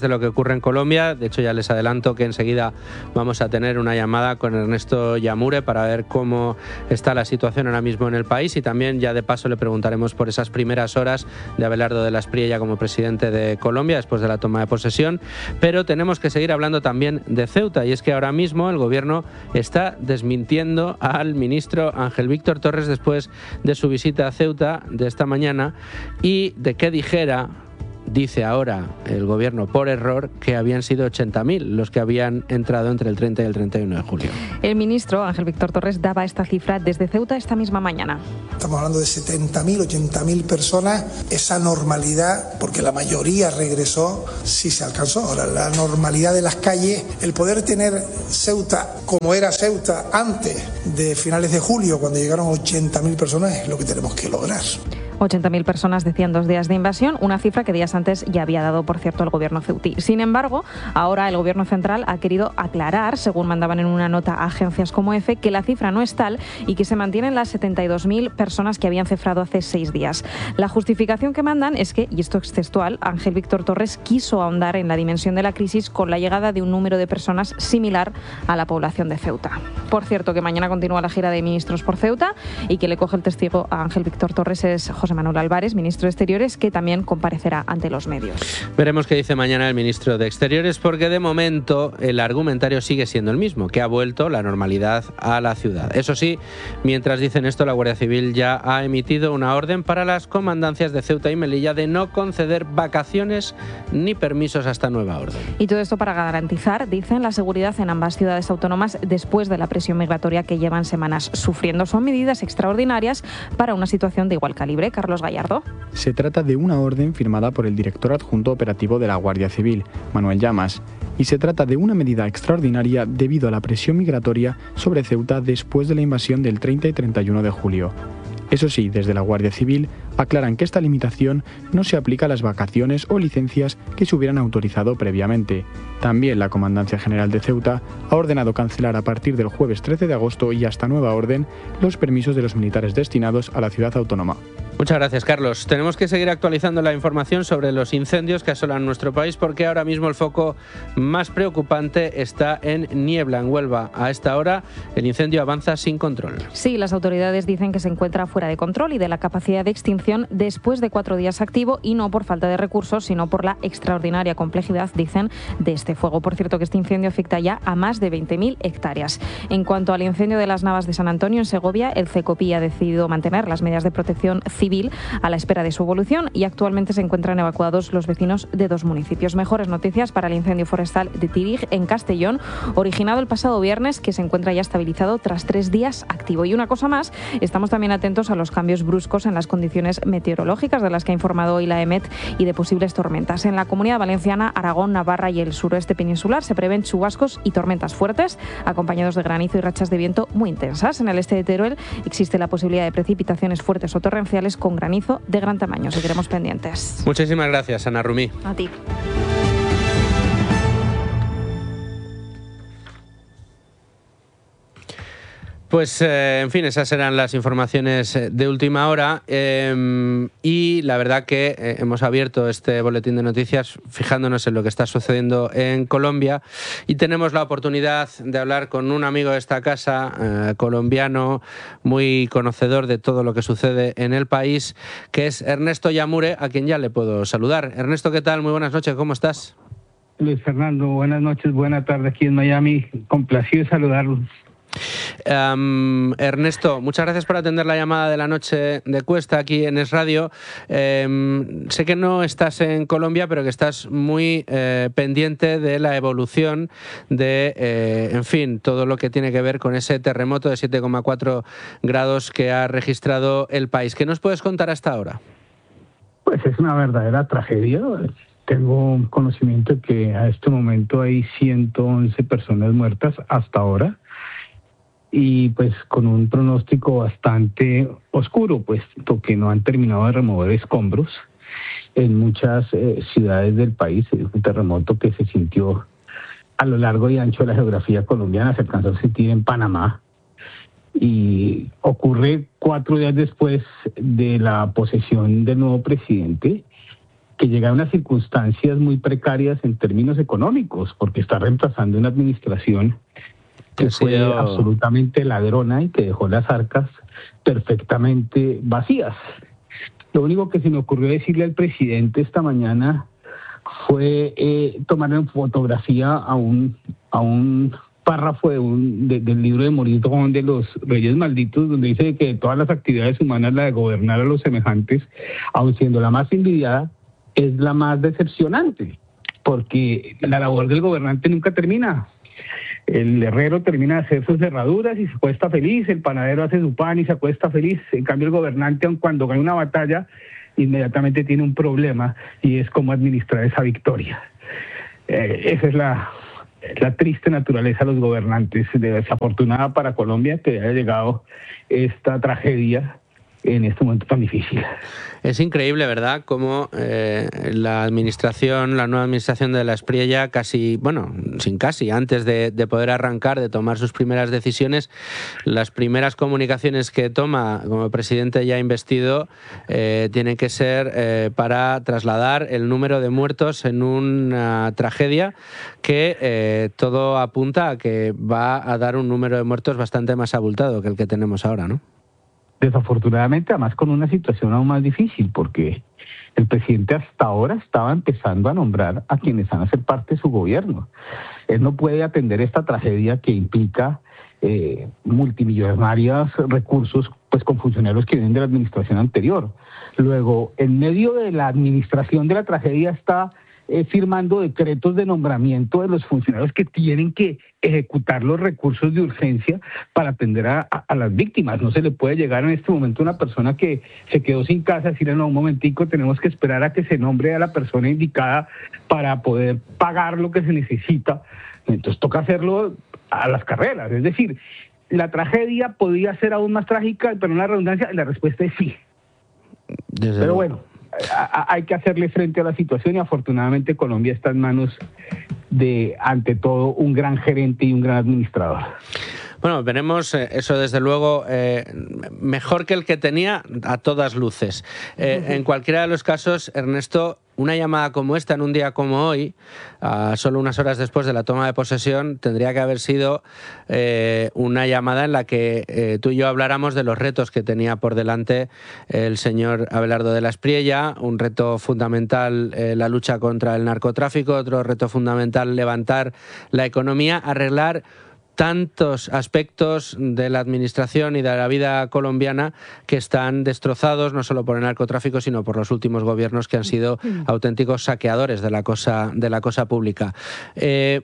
ocurre en Colombia. De hecho, ya les adelanto que enseguida vamos a tener una llamada con Ernesto Yamure para ver cómo está la situación ahora mismo en el país, y también ya de paso le preguntaremos por esas primeras horas de Abelardo de la Espriella como presidente de Colombia después de la toma de posesión. Pero tenemos que seguir hablando también de Ceuta, y es que ahora mismo el gobierno está desmintiendo al ministro Ángel Víctor Torres después de su visita a Ceuta de esta mañana, y de que dijera, dice ahora el gobierno por error, que habían sido ochenta mil los que habían entrado entre el treinta y el treinta y uno de julio. El ministro Ángel Víctor Torres daba esta cifra desde Ceuta esta misma mañana. Estamos hablando de setenta mil, ochenta mil personas. Esa normalidad, porque la mayoría regresó, sí se alcanzó. Ahora, la normalidad de las calles, el poder tener Ceuta como era Ceuta antes de finales de julio, cuando llegaron ochenta mil personas, es lo que tenemos que lograr. ochenta mil personas decían dos días de invasión, una cifra que días antes ya había dado, por cierto, el gobierno ceutí. Sin embargo, ahora el gobierno central ha querido aclarar, según mandaban en una nota a agencias como EFE, que la cifra no es tal y que se mantienen las setenta y dos mil personas que habían cifrado hace seis días. La justificación que mandan es que, y esto es textual, Ángel Víctor Torres quiso ahondar en la dimensión de la crisis con la llegada de un número de personas similar a la población de Ceuta. Por cierto, que mañana continúa la gira de ministros por Ceuta, y que le coge el testigo a Ángel Víctor Torres es José Manuel Álvarez, ministro de Exteriores, que también comparecerá ante los medios. Veremos qué dice mañana el ministro de Exteriores, porque de momento el argumentario sigue siendo el mismo, que ha vuelto la normalidad a la ciudad. Eso sí, mientras dicen esto, la Guardia Civil ya ha emitido una orden para las comandancias de Ceuta y Melilla de no conceder vacaciones ni permisos hasta nueva orden. Y todo esto para garantizar, dicen, la seguridad en ambas ciudades autónomas después de la presión migratoria que llevan semanas sufriendo. Son medidas extraordinarias para una situación de igual calibre. Carlos Gallardo. Se trata de una orden firmada por el director adjunto operativo de la Guardia Civil, Manuel Llamas, y se trata de una medida extraordinaria debido a la presión migratoria sobre Ceuta después de la invasión del treinta y treinta y uno de julio. Eso sí, desde la Guardia Civil aclaran que esta limitación no se aplica a las vacaciones o licencias que se hubieran autorizado previamente. También la Comandancia General de Ceuta ha ordenado cancelar a partir del jueves trece de agosto y hasta nueva orden los permisos de los militares destinados a la ciudad autónoma. Muchas gracias, Carlos. Tenemos que seguir actualizando la información sobre los incendios que asolan nuestro país, porque ahora mismo el foco más preocupante está en Niebla, en Huelva. A esta hora el incendio avanza sin control. Sí, las autoridades dicen que se encuentra fuera de control y de la capacidad de extinción después de cuatro días activo, y no por falta de recursos, sino por la extraordinaria complejidad, dicen, de este fuego. Por cierto, que este incendio afecta ya a más de veinte mil hectáreas. En cuanto al incendio de las Navas de San Antonio, en Segovia, el CECOPI ha decidido mantener las medidas de protección civil a la espera de su evolución, y actualmente se encuentran evacuados los vecinos de dos municipios. Mejores noticias para el incendio forestal de Tirig, en Castellón, originado el pasado viernes, que se encuentra ya estabilizado tras tres días activo. Y una cosa más, estamos también atentos a los cambios bruscos en las condiciones meteorológicas de las que ha informado hoy la EMET y de posibles tormentas. En la Comunidad Valenciana, Aragón, Navarra y el suroeste peninsular se prevén chubascos y tormentas fuertes, acompañados de granizo y rachas de viento muy intensas. En el este de Teruel existe la posibilidad de precipitaciones fuertes o torrenciales con granizo de gran tamaño. Seguiremos pendientes. Muchísimas gracias, Ana Rumí. A ti. Pues, eh, en fin, esas eran las informaciones de última hora, eh, y la verdad que eh, hemos abierto este boletín de noticias fijándonos en lo que está sucediendo en Colombia, y tenemos la oportunidad de hablar con un amigo de esta casa, eh, colombiano, muy conocedor de todo lo que sucede en el país, que es Ernesto Yamure, a quien ya le puedo saludar. Ernesto, ¿qué tal? Muy buenas noches, ¿cómo estás? Luis Fernando, buenas noches, buena tarde aquí en Miami, complacido de saludarlos. Um, Ernesto, muchas gracias por atender la llamada de la noche de Cuesta aquí en Es Radio. Um, sé que no estás en Colombia, pero que estás muy eh, pendiente de la evolución de, eh, en fin, todo lo que tiene que ver con ese terremoto de siete coma cuatro grados que ha registrado el país. ¿Qué nos puedes contar hasta ahora? Pues es una verdadera tragedia. Tengo conocimiento de que a este momento hay ciento once personas muertas hasta ahora, y pues con un pronóstico bastante oscuro, puesto que no han terminado de remover escombros en muchas eh, ciudades del país. Es un terremoto que se sintió a lo largo y ancho de la geografía colombiana, se alcanzó a sentir en Panamá, y ocurre cuatro días después de la posesión del nuevo presidente, que llega a unas circunstancias muy precarias en términos económicos, porque está reemplazando una administración que fue sido... absolutamente ladrona y que dejó las arcas perfectamente vacías. Lo único que se me ocurrió decirle al presidente esta mañana fue eh, tomar en fotografía a un, a un párrafo de un, de, del libro de Maurice Dron de los Reyes Malditos, donde dice que de todas las actividades humanas la de gobernar a los semejantes, aun siendo la más envidiada, es la más decepcionante, porque la labor del gobernante nunca termina. El herrero termina de hacer sus cerraduras y se acuesta feliz, el panadero hace su pan y se acuesta feliz. En cambio el gobernante, aun cuando gana una batalla, inmediatamente tiene un problema y es cómo administrar esa victoria. Eh, esa es la, la triste naturaleza de los gobernantes. Desafortunada para Colombia que haya llegado esta tragedia en este momento tan difícil. Es increíble, ¿verdad?, cómo eh, la administración, la nueva administración de la Espriella, casi, bueno, sin casi, antes de, de poder arrancar, de tomar sus primeras decisiones, las primeras comunicaciones que toma como presidente ya investido eh, tienen que ser eh, para trasladar el número de muertos en una tragedia que eh, todo apunta a que va a dar un número de muertos bastante más abultado que el que tenemos ahora, ¿no? Desafortunadamente, además con una situación aún más difícil, porque el presidente hasta ahora estaba empezando a nombrar a quienes van a ser parte de su gobierno. Él no puede atender esta tragedia que implica eh, multimillonarios recursos pues con funcionarios que vienen de la administración anterior. Luego, en medio de la administración de la tragedia está eh, firmando decretos de nombramiento de los funcionarios que tienen que ejecutar los recursos de urgencia para atender a, a, a las víctimas. No se le puede llegar en este momento a una persona que se quedó sin casa, decirle, no, un momentico, tenemos que esperar a que se nombre a la persona indicada para poder pagar lo que se necesita. Entonces toca hacerlo a las carreras. Es decir, la tragedia podía ser aún más trágica, pero en la redundancia, la respuesta es sí. Desde pero bueno, a, a, hay que hacerle frente a la situación y afortunadamente Colombia está en manos de, ante todo, un gran gerente y un gran administrador. Bueno, veremos eh, eso desde luego eh, mejor que el que tenía a todas luces. Eh, uh-huh. En cualquiera de los casos, Ernesto, una llamada como esta en un día como hoy, uh, solo unas horas después de la toma de posesión, tendría que haber sido eh, una llamada en la que eh, tú y yo habláramos de los retos que tenía por delante el señor Abelardo de la Espriella, un reto fundamental eh, la lucha contra el narcotráfico, otro reto fundamental levantar la economía, arreglar tantos aspectos de la administración y de la vida colombiana que están destrozados no solo por el narcotráfico, sino por los últimos gobiernos que han sido auténticos saqueadores de la cosa, de la cosa pública. Eh,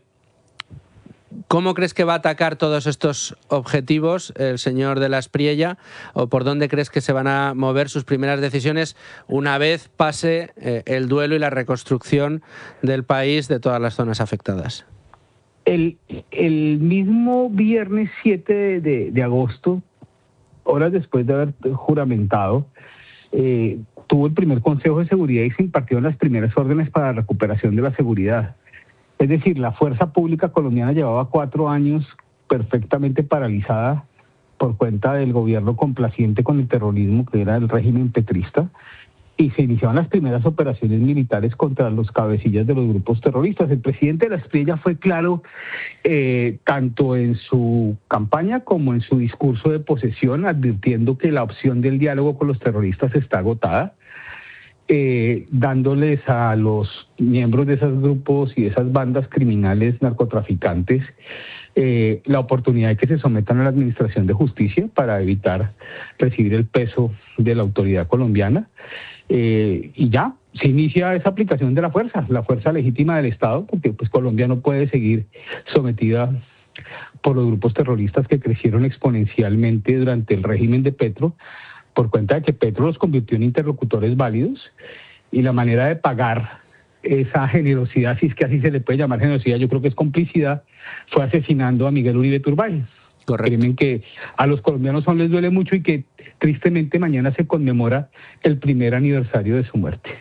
¿Cómo crees que va a atacar todos estos objetivos el señor de la Espriella? ¿O por dónde crees que se van a mover sus primeras decisiones una vez pase eh, el duelo y la reconstrucción del país de todas las zonas afectadas? El, el mismo viernes siete de, de, de agosto, horas después de haber juramentado, eh, tuvo el primer Consejo de Seguridad y se impartieron las primeras órdenes para la recuperación de la seguridad. Es decir, la fuerza pública colombiana llevaba cuatro años perfectamente paralizada por cuenta del gobierno complaciente con el terrorismo, que era el régimen petrista, y se iniciaban las primeras operaciones militares contra los cabecillas de los grupos terroristas. El presidente de la Espriella fue claro eh, tanto en su campaña como en su discurso de posesión, advirtiendo que la opción del diálogo con los terroristas está agotada, eh, dándoles a los miembros de esos grupos y de esas bandas criminales narcotraficantes eh, la oportunidad de que se sometan a la administración de justicia para evitar recibir el peso de la autoridad colombiana. Eh, y ya se inicia esa aplicación de la fuerza, la fuerza legítima del Estado, porque pues Colombia no puede seguir sometida por los grupos terroristas que crecieron exponencialmente durante el régimen de Petro, por cuenta de que Petro los convirtió en interlocutores válidos, y la manera de pagar esa generosidad, si es que así se le puede llamar generosidad, yo creo que es complicidad, fue asesinando a Miguel Uribe Turbay. Correcto. Crimen que a los colombianos aún les duele mucho y que tristemente mañana se conmemora el primer aniversario de su muerte.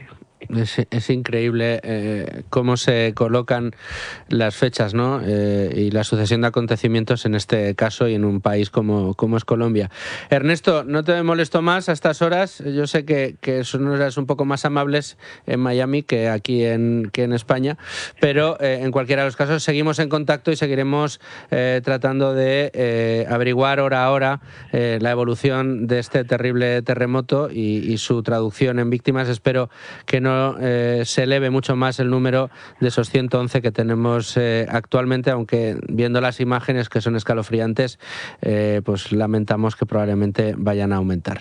Es, es increíble eh, cómo se colocan las fechas, ¿no? Eh, y la sucesión de acontecimientos en este caso y en un país como, como es Colombia. Ernesto, no te molesto más a estas horas. Yo sé que, que son horas un poco más amables en Miami que aquí en, que en España, pero eh, en cualquiera de los casos seguimos en contacto y seguiremos eh, tratando de eh, averiguar hora a hora eh, la evolución de este terrible terremoto y, y su traducción en víctimas. Espero que no Eh, se eleve mucho más el número de esos ciento once que tenemos eh, actualmente, aunque viendo las imágenes que son escalofriantes, eh, pues lamentamos que probablemente vayan a aumentar.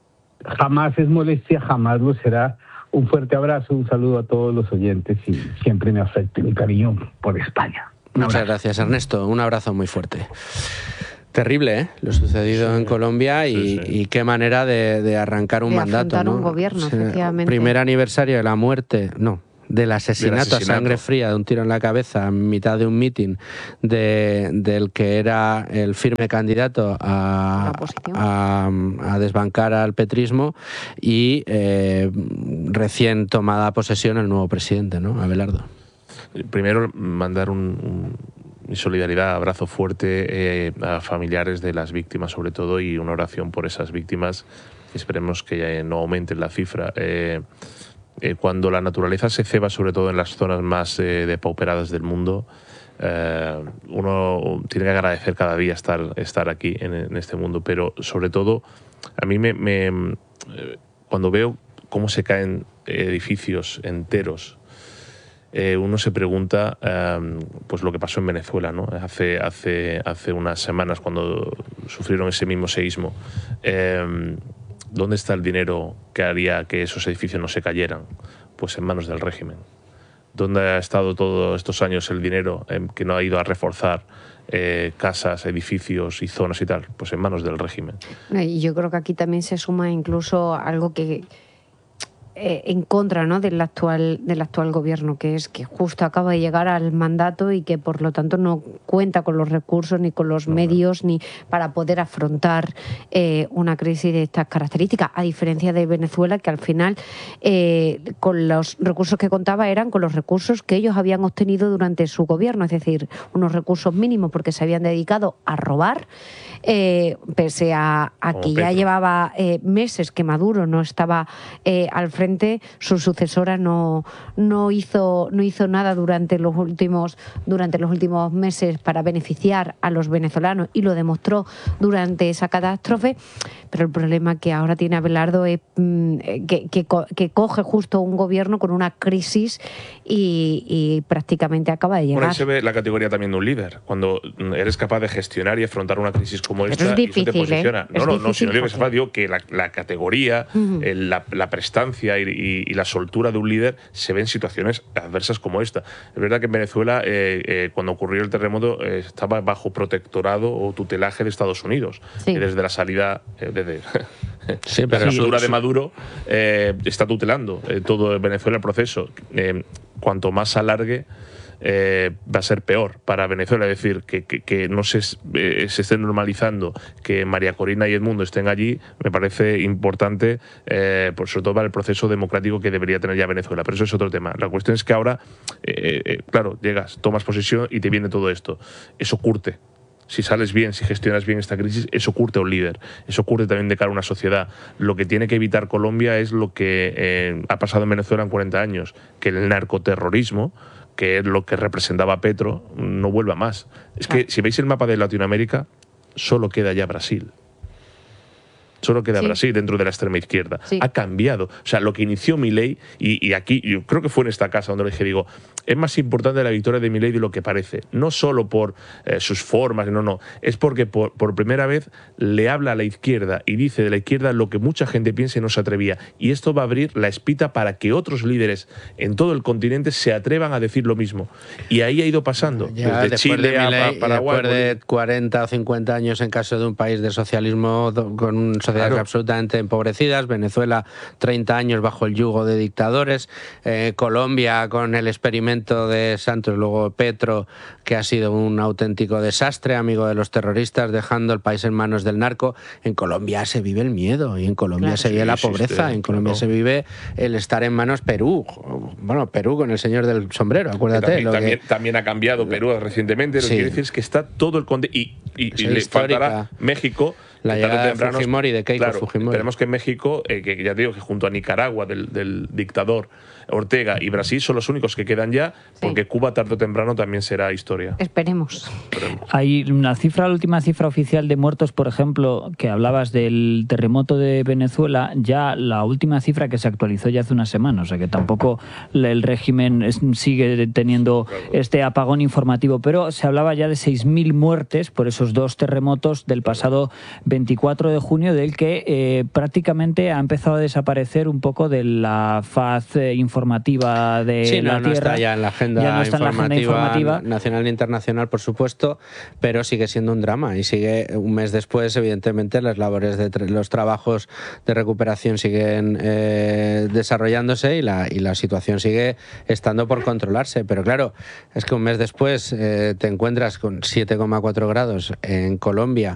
Jamás es molestia, jamás lo será. Un fuerte abrazo, un saludo a todos los oyentes y siempre me afecta mi cariño por España. Muchas gracias, Ernesto. Un abrazo muy fuerte. Terrible, ¿eh? Lo sucedido sí, en Colombia y, sí, sí. y qué manera de, de arrancar un de mandato, ¿no? un gobierno, o sea, efectivamente. Primer aniversario de la muerte, no, del asesinato, del asesinato a sangre fría, de un tiro en la cabeza en mitad de un mitin de, del que era el firme candidato a, a, a desbancar al petrismo y eh, recién tomada posesión el nuevo presidente, ¿no? Abelardo. Primero, mandar un... un... mi solidaridad, abrazo fuerte eh, a familiares de las víctimas sobre todo y una oración por esas víctimas. Esperemos que no aumente la cifra. Eh, eh, cuando la naturaleza se ceba, sobre todo en las zonas más eh, depauperadas del mundo, eh, uno tiene que agradecer cada día estar, estar aquí en, en este mundo, pero sobre todo a mí me, me eh, cuando veo cómo se caen edificios enteros, Eh, uno se pregunta eh, pues lo que pasó en Venezuela, ¿no? Hace, hace, hace unas semanas cuando sufrieron ese mismo seísmo. Eh, ¿Dónde está el dinero que haría que esos edificios no se cayeran? Pues en manos del régimen. ¿Dónde ha estado todos estos años el dinero eh, que no ha ido a reforzar eh, casas, edificios y zonas y tal? Pues en manos del régimen. Y yo creo que aquí también se suma incluso algo que... Eh, en contra, ¿no?, del actual del actual gobierno, que es que justo acaba de llegar al mandato y que por lo tanto no cuenta con los recursos ni con los no, medios no. ni para poder afrontar eh, una crisis de estas características, a diferencia de Venezuela, que al final eh, con los recursos que contaba eran con los recursos que ellos habían obtenido durante su gobierno, es decir, unos recursos mínimos porque se habían dedicado a robar, eh, pese a, a que ya llevaba eh, meses que Maduro no estaba eh, al frente. Su sucesora no, no, hizo, no hizo nada durante los últimos, durante los últimos meses para beneficiar a los venezolanos y lo demostró durante esa catástrofe, pero el problema que ahora tiene Abelardo es mmm, que, que, que coge justo un gobierno con una crisis y, y prácticamente acaba de llegar. Bueno, ahí se ve la categoría también de un líder, cuando eres capaz de gestionar y afrontar una crisis como esta, es difícil, y eso te posiciona. ¿eh? No, es no, difícil no, si no digo que porque... se fa, digo que la, la categoría, uh-huh. el, la, la prestancia y, y, y la soltura de un líder se ve en situaciones adversas como esta. Es verdad que en Venezuela, eh, eh, cuando ocurrió el terremoto, eh, estaba bajo protectorado o tutelaje de Estados Unidos. Sí. Y desde la salida, eh, desde sí, pero la soltura de Maduro, eh, está tutelando eh, todo Venezuela el proceso. Eh, cuanto más alargue, Eh, va a ser peor para Venezuela, es decir, que, que, que no se, eh, se esté normalizando que María Corina y Edmundo estén allí, me parece importante, eh, por, sobre todo para el proceso democrático que debería tener ya Venezuela, pero eso es otro tema. La cuestión es que ahora, eh, eh, claro, llegas, tomas posesión y te viene todo esto. Eso curte. Si sales bien, si gestionas bien esta crisis, eso curte a un líder, eso curte también de cara a una sociedad. Lo que tiene que evitar Colombia es lo que eh, ha pasado en Venezuela en cuarenta años, que el narcoterrorismo, que es lo que representaba Petro, no vuelva más. Es que si veis el mapa de Latinoamérica, solo queda ya Brasil. Solo queda sí. Brasil dentro de la extrema izquierda. Sí. Ha cambiado. O sea, lo que inició Milei, y, y aquí, yo creo que fue en esta casa donde lo dije, digo, es más importante la victoria de Milei de lo que parece. No solo por eh, sus formas, no, no. Es porque por, por primera vez le habla a la izquierda y dice de la izquierda lo que mucha gente piensa y no se atrevía. Y esto va a abrir la espita para que otros líderes en todo el continente se atrevan a decir lo mismo. Y ahí ha ido pasando. Ya, desde Chile de Milei, a Paraguay. Después de cuarenta o cincuenta años en caso de un país de socialismo, con un socialismo sociedades Claro. absolutamente empobrecidas. Venezuela, treinta años bajo el yugo de dictadores. Eh, Colombia con el experimento de Santos, luego Petro, que ha sido un auténtico desastre, amigo de los terroristas, dejando el país en manos del narco. En Colombia se vive el miedo y en Colombia Claro. se vive Sí, la existe, pobreza. En Colombia claro. se vive el estar en manos Perú. Bueno, Perú con el señor del sombrero, acuérdate. También, lo que- también, también ha cambiado Perú recientemente, lo Sí. que quiere decir es que está todo el conde y, y, Es y le histórica. faltará México. La que tarde o llegada de temprano- Fujimori, de Keiko claro, Fujimori. Esperemos que México, eh, que ya te digo que junto a Nicaragua del, del dictador Ortega y Brasil son los únicos que quedan ya, porque Cuba tarde o temprano también será historia. Esperemos. Hay una cifra, la última cifra oficial de muertos, por ejemplo, que hablabas del terremoto de Venezuela, ya la última cifra que se actualizó ya hace una semana, o sea que tampoco el régimen es- sigue teniendo este apagón informativo, pero se hablaba ya de seis mil muertes por esos dos terremotos del pasado veinticuatro de junio, del que eh, prácticamente ha empezado a desaparecer un poco de la faz eh, informativa de Sí, no, la no Tierra. está ya en la agenda, Ya no está en la agenda informativa. nacional e internacional, por supuesto, pero sigue siendo un drama y sigue un mes después, evidentemente, las labores de tra- los trabajos de recuperación siguen eh, desarrollándose y la, y la situación sigue estando por controlarse. Pero claro, es que un mes después eh, te encuentras con siete coma cuatro grados en Colombia